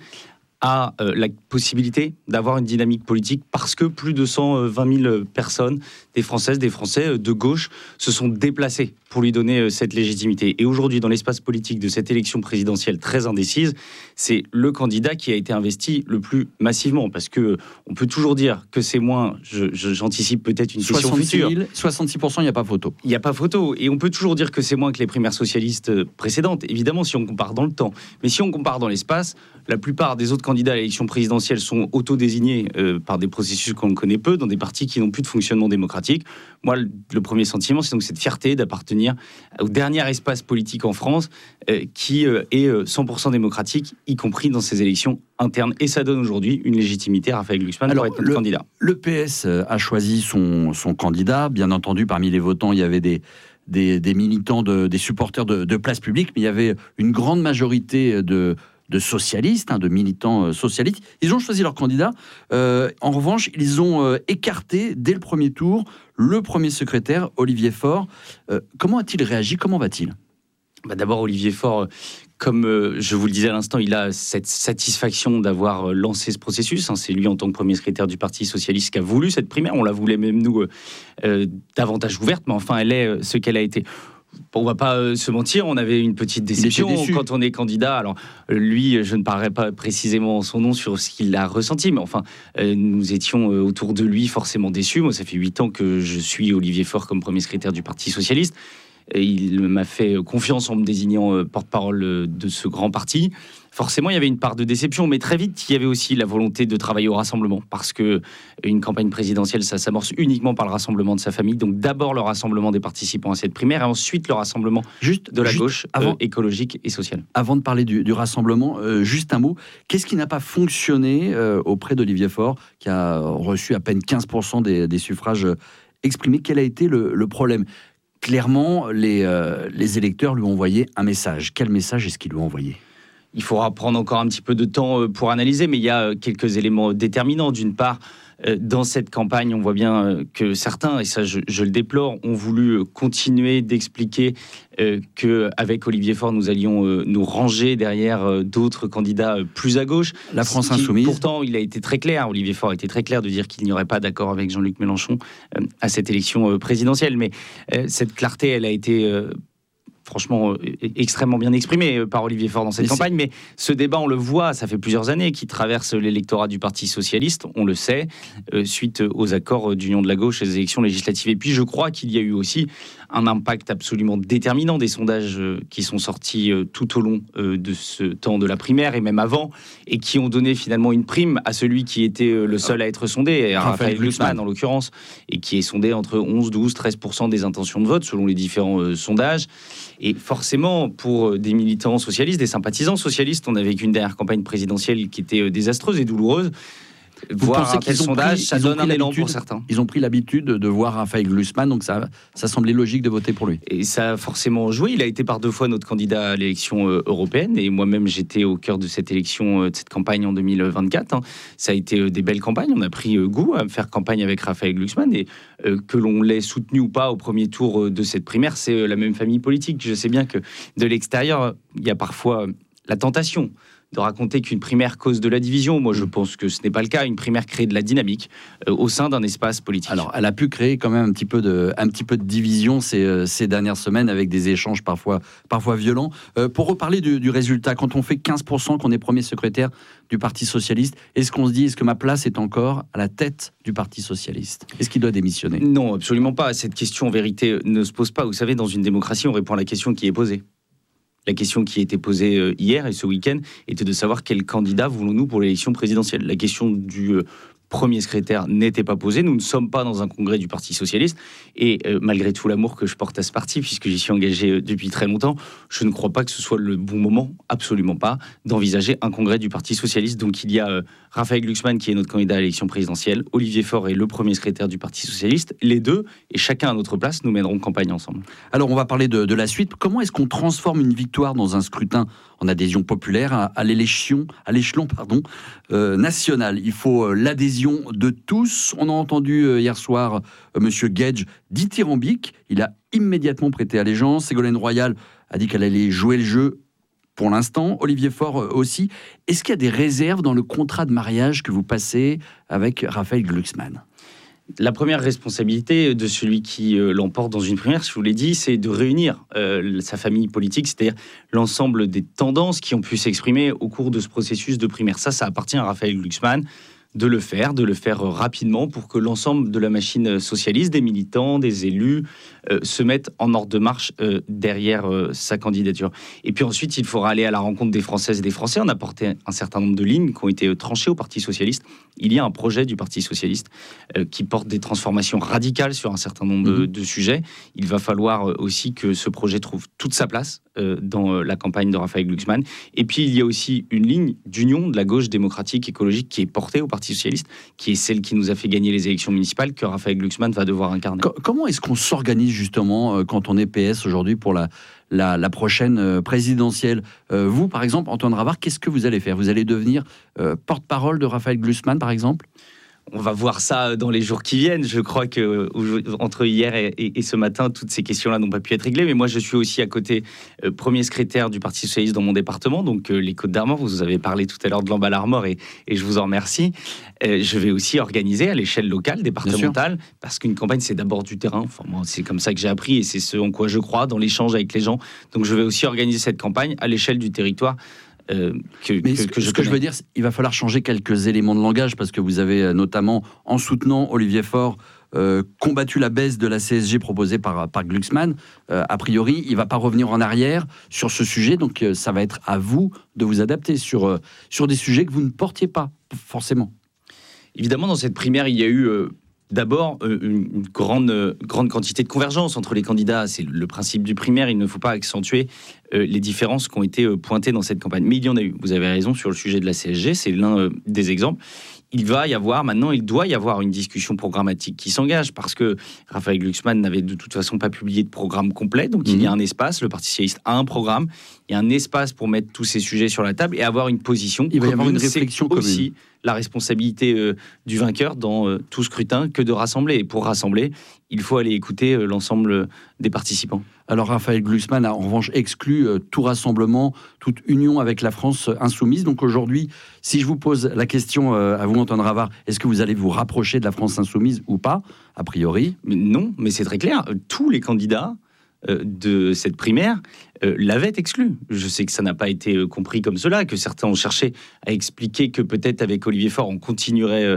a euh, la possibilité d'avoir une dynamique politique parce que plus de cent vingt mille personnes, des Françaises, des Français euh, de gauche, se sont déplacés pour lui donner euh, cette légitimité. Et aujourd'hui, dans l'espace politique de cette élection présidentielle très indécise, c'est le candidat qui a été investi le plus massivement. Parce que euh, on peut toujours dire que c'est moins, je, je, j'anticipe peut-être une question future. soixante-six pour cent, il n'y a pas photo. Il n'y a pas photo. Et on peut toujours dire que c'est moins que les primaires socialistes précédentes, évidemment, si on compare dans le temps. Mais si on compare dans l'espace, la plupart des autres candidats à l'élection présidentielle sont autodésignés euh, par des processus qu'on connaît peu, dans des partis qui n'ont plus de fonctionnement démocratique. Moi, le, le premier sentiment, c'est donc cette fierté d'appartenir au dernier espace politique en France euh, qui euh, est cent pour cent démocratique, y compris dans ces élections internes. Et ça donne aujourd'hui une légitimité à Raphaël Glucksmann Alors, pour être notre le, candidat. Le P S a choisi son, son candidat. Bien entendu, parmi les votants, il y avait des... Des, des militants, de, des supporters de, de Place Publique, mais il y avait une grande majorité de, de socialistes, hein, de militants socialistes. Ils ont choisi leur candidat. Euh, en revanche, ils ont euh, écarté dès le premier tour le premier secrétaire, Olivier Faure. Euh, comment a-t-il réagi? Comment va-t-il? bah D'abord, Olivier Faure, comme euh, je vous le disais à l'instant, il a cette satisfaction d'avoir euh, lancé ce processus. Hein. C'est lui, en tant que premier secrétaire du Parti socialiste, qui a voulu cette primaire. On la voulait même, nous, euh, euh, davantage ouverte, mais enfin, elle est euh, ce qu'elle a été. On va pas euh, se mentir, on avait une petite déception quand on est candidat. Alors, euh, lui, je ne parlerai pas précisément son nom sur ce qu'il a ressenti, mais enfin, euh, nous étions euh, autour de lui forcément déçus. Moi, ça fait huit ans que je suis Olivier Faure comme premier secrétaire du Parti socialiste. Il m'a fait confiance en me désignant porte-parole de ce grand parti. Forcément, il y avait une part de déception, mais très vite, il y avait aussi la volonté de travailler au rassemblement, parce qu'une campagne présidentielle, ça s'amorce uniquement par le rassemblement de sa famille. Donc d'abord le rassemblement des participants à cette primaire, et ensuite le rassemblement juste, de la juste gauche avant, euh, écologique et sociale. Avant de parler du, du rassemblement, euh, juste un mot. Qu'est-ce qui n'a pas fonctionné euh, auprès d'Olivier Faure, qui a reçu à peine quinze pour cent des, des suffrages exprimés? Quel a été le, le problème? Clairement, les, euh, les électeurs lui ont envoyé un message. Quel message est-ce qu'ils lui ont envoyé? Il faudra prendre encore un petit peu de temps pour analyser, mais il y a quelques éléments déterminants. D'une part, dans cette campagne, on voit bien que certains, et ça je, je le déplore, ont voulu continuer d'expliquer euh, qu'avec Olivier Faure, nous allions euh, nous ranger derrière euh, d'autres candidats plus à gauche. La France insoumise. Pourtant, il a été très clair, Olivier Faure a été très clair de dire qu'il n'y aurait pas d'accord avec Jean-Luc Mélenchon euh, à cette élection euh, présidentielle. Mais euh, cette clarté, elle a été... Euh, franchement, euh, extrêmement bien exprimé par Olivier Faure dans cette mais campagne. Mais ce débat, on le voit, ça fait plusieurs années qu'il traverse l'électorat du Parti socialiste, on le sait, euh, suite aux accords d'union de la gauche et des élections législatives. Et puis, je crois qu'il y a eu aussi un impact absolument déterminant des sondages euh, qui sont sortis euh, tout au long euh, de ce temps de la primaire et même avant, et qui ont donné finalement une prime à celui qui était euh, le seul à être sondé, à Raphaël Glucksmann en l'occurrence, et qui est sondé entre onze, douze, treize pour cent des intentions de vote selon les différents euh, sondages. Et forcément, pour des militants socialistes, des sympathisants socialistes, on a vécu une dernière campagne présidentielle qui était désastreuse et douloureuse. Vous voir un tel sondage, pris, ça donne un élan pour certains. Ils ont pris l'habitude de voir Raphaël Glucksmann, donc ça, ça semblait logique de voter pour lui. Et ça a forcément joué. Il a été par deux fois notre candidat à l'élection euh, européenne, et moi-même j'étais au cœur de cette élection, euh, de cette campagne en deux mille vingt-quatre. Hein. Ça a été euh, des belles campagnes. On a pris euh, goût à faire campagne avec Raphaël Glucksmann, et euh, que l'on l'ait soutenu ou pas au premier tour euh, de cette primaire, c'est euh, la même famille politique. Je sais bien que de l'extérieur, il y a parfois euh, la tentation de raconter qu'une primaire cause de la division. Moi, je pense que ce n'est pas le cas. Une primaire crée de la dynamique euh, au sein d'un espace politique. Alors, elle a pu créer quand même un petit peu de, un petit peu de division ces, euh, ces dernières semaines, avec des échanges parfois, parfois violents. Euh, pour reparler du, du résultat, quand on fait quinze pour cent, qu'on est premier secrétaire du Parti socialiste, est-ce qu'on se dit, est-ce que ma place est encore à la tête du Parti socialiste? Est-ce qu'il doit démissionner? Non, absolument pas. Cette question, en vérité, ne se pose pas. Vous savez, dans une démocratie, on répond à la question qui est posée. La question qui a été posée hier et ce week-end était de savoir quel candidat voulons-nous pour l'élection présidentielle. La question du euh, premier secrétaire n'était pas posée. Nous ne sommes pas dans un congrès du Parti socialiste. Et euh, malgré tout l'amour que je porte à ce parti, puisque j'y suis engagé euh, depuis très longtemps, je ne crois pas que ce soit le bon moment, absolument pas, d'envisager un congrès du Parti socialiste. Donc il y a euh, Raphaël Glucksmann qui est notre candidat à l'élection présidentielle, Olivier Faure est le premier secrétaire du Parti socialiste. Les deux, et chacun à notre place, nous mènerons campagne ensemble. Alors on va parler de, de la suite. Comment est-ce qu'on transforme une victoire dans un scrutin en adhésion populaire à, à l'élection, à l'échelon pardon, euh, national? Il faut euh, l'adhésion de tous. On a entendu euh, hier soir euh, Monsieur Gage dithyrambique. Il a immédiatement prêté allégeance. Ségolène Royal a dit qu'elle allait jouer le jeu. Pour l'instant, Olivier Faure aussi. Est-ce qu'il y a des réserves dans le contrat de mariage que vous passez avec Raphaël Glucksmann? La première responsabilité de celui qui euh, l'emporte dans une primaire, je vous l'ai dit, c'est de réunir euh, sa famille politique, c'est-à-dire l'ensemble des tendances qui ont pu s'exprimer au cours de ce processus de primaire. Ça, ça appartient à Raphaël Glucksmann de le faire, de le faire rapidement pour que l'ensemble de la machine socialiste, des militants, des élus, euh, se mettent en ordre de marche euh, derrière euh, sa candidature. Et puis ensuite, il faudra aller à la rencontre des Françaises et des Français. On a porté un certain nombre de lignes qui ont été tranchées au Parti socialiste. Il y a un projet du Parti socialiste euh, qui porte des transformations radicales sur un certain nombre de, de sujets. Il va falloir euh, aussi que ce projet trouve toute sa place euh, dans euh, la campagne de Raphaël Glucksmann. Et puis, il y a aussi une ligne d'union de la gauche démocratique écologique qui est portée au Parti socialiste, qui est celle qui nous a fait gagner les élections municipales, que Raphaël Glucksmann va devoir incarner. Comment est-ce qu'on s'organise justement quand on est P S aujourd'hui pour la, la, la prochaine présidentielle? euh, Vous, par exemple, Antoine Ravard, qu'est-ce que vous allez faire? Vous allez devenir euh, porte-parole de Raphaël Glucksmann, par exemple? On va voir ça dans les jours qui viennent. Je crois que entre hier et, et, et ce matin, toutes ces questions-là n'ont pas pu être réglées. Mais moi, je suis aussi à côté euh, premier secrétaire du Parti socialiste dans mon département, donc euh, les Côtes-d'Armor. Vous avez parlé tout à l'heure de l'Embal-Armor et, et je vous en remercie. Euh, je vais aussi organiser à l'échelle locale, départementale, parce qu'une campagne, c'est d'abord du terrain. Enfin, moi, c'est comme ça que j'ai appris et c'est ce en quoi je crois, dans l'échange avec les gens. Donc, je vais aussi organiser cette campagne à l'échelle du territoire. Euh, que, Mais que, ce que, je, ce que je veux dire, il va falloir changer quelques éléments de langage parce que vous avez notamment, en soutenant Olivier Faure, euh, combattu la baisse de la C S G proposée par, par Glucksmann. Euh, a priori, il ne va pas revenir en arrière sur ce sujet, donc euh, ça va être à vous de vous adapter sur, euh, sur des sujets que vous ne portiez pas forcément. Évidemment, dans cette primaire, il y a eu... Euh, D'abord, une grande, grande quantité de convergence entre les candidats. C'est le principe du primaire. Il ne faut pas accentuer les différences qui ont été pointées dans cette campagne. Mais il y en a eu. Vous avez raison sur le sujet de la C S G. C'est l'un des exemples. Il va y avoir, maintenant, il doit y avoir une discussion programmatique qui s'engage parce que Raphaël Glucksmann n'avait de toute façon pas publié de programme complet. Donc, mmh. il y a un espace. Le Parti socialiste a un programme. Il y a un espace pour mettre tous ces sujets sur la table et avoir une position il va commune. y avoir une réflexion C'est aussi commune. La responsabilité euh, du vainqueur dans euh, tout scrutin que de rassembler. Et pour rassembler, il faut aller écouter euh, l'ensemble des participants. Alors Raphaël Glucksmann a en revanche exclu euh, tout rassemblement, toute union avec la France insoumise. Donc aujourd'hui, si je vous pose la question euh, à vous, Antoine Ravard, est-ce que vous allez vous rapprocher de la France insoumise ou pas? A priori. Non, mais c'est très clair. Tous les candidats euh, de cette primaire euh, l'avaient exclu. Je sais que ça n'a pas été euh, compris comme cela, que certains ont cherché à expliquer que peut-être avec Olivier Faure, on continuerait... Euh,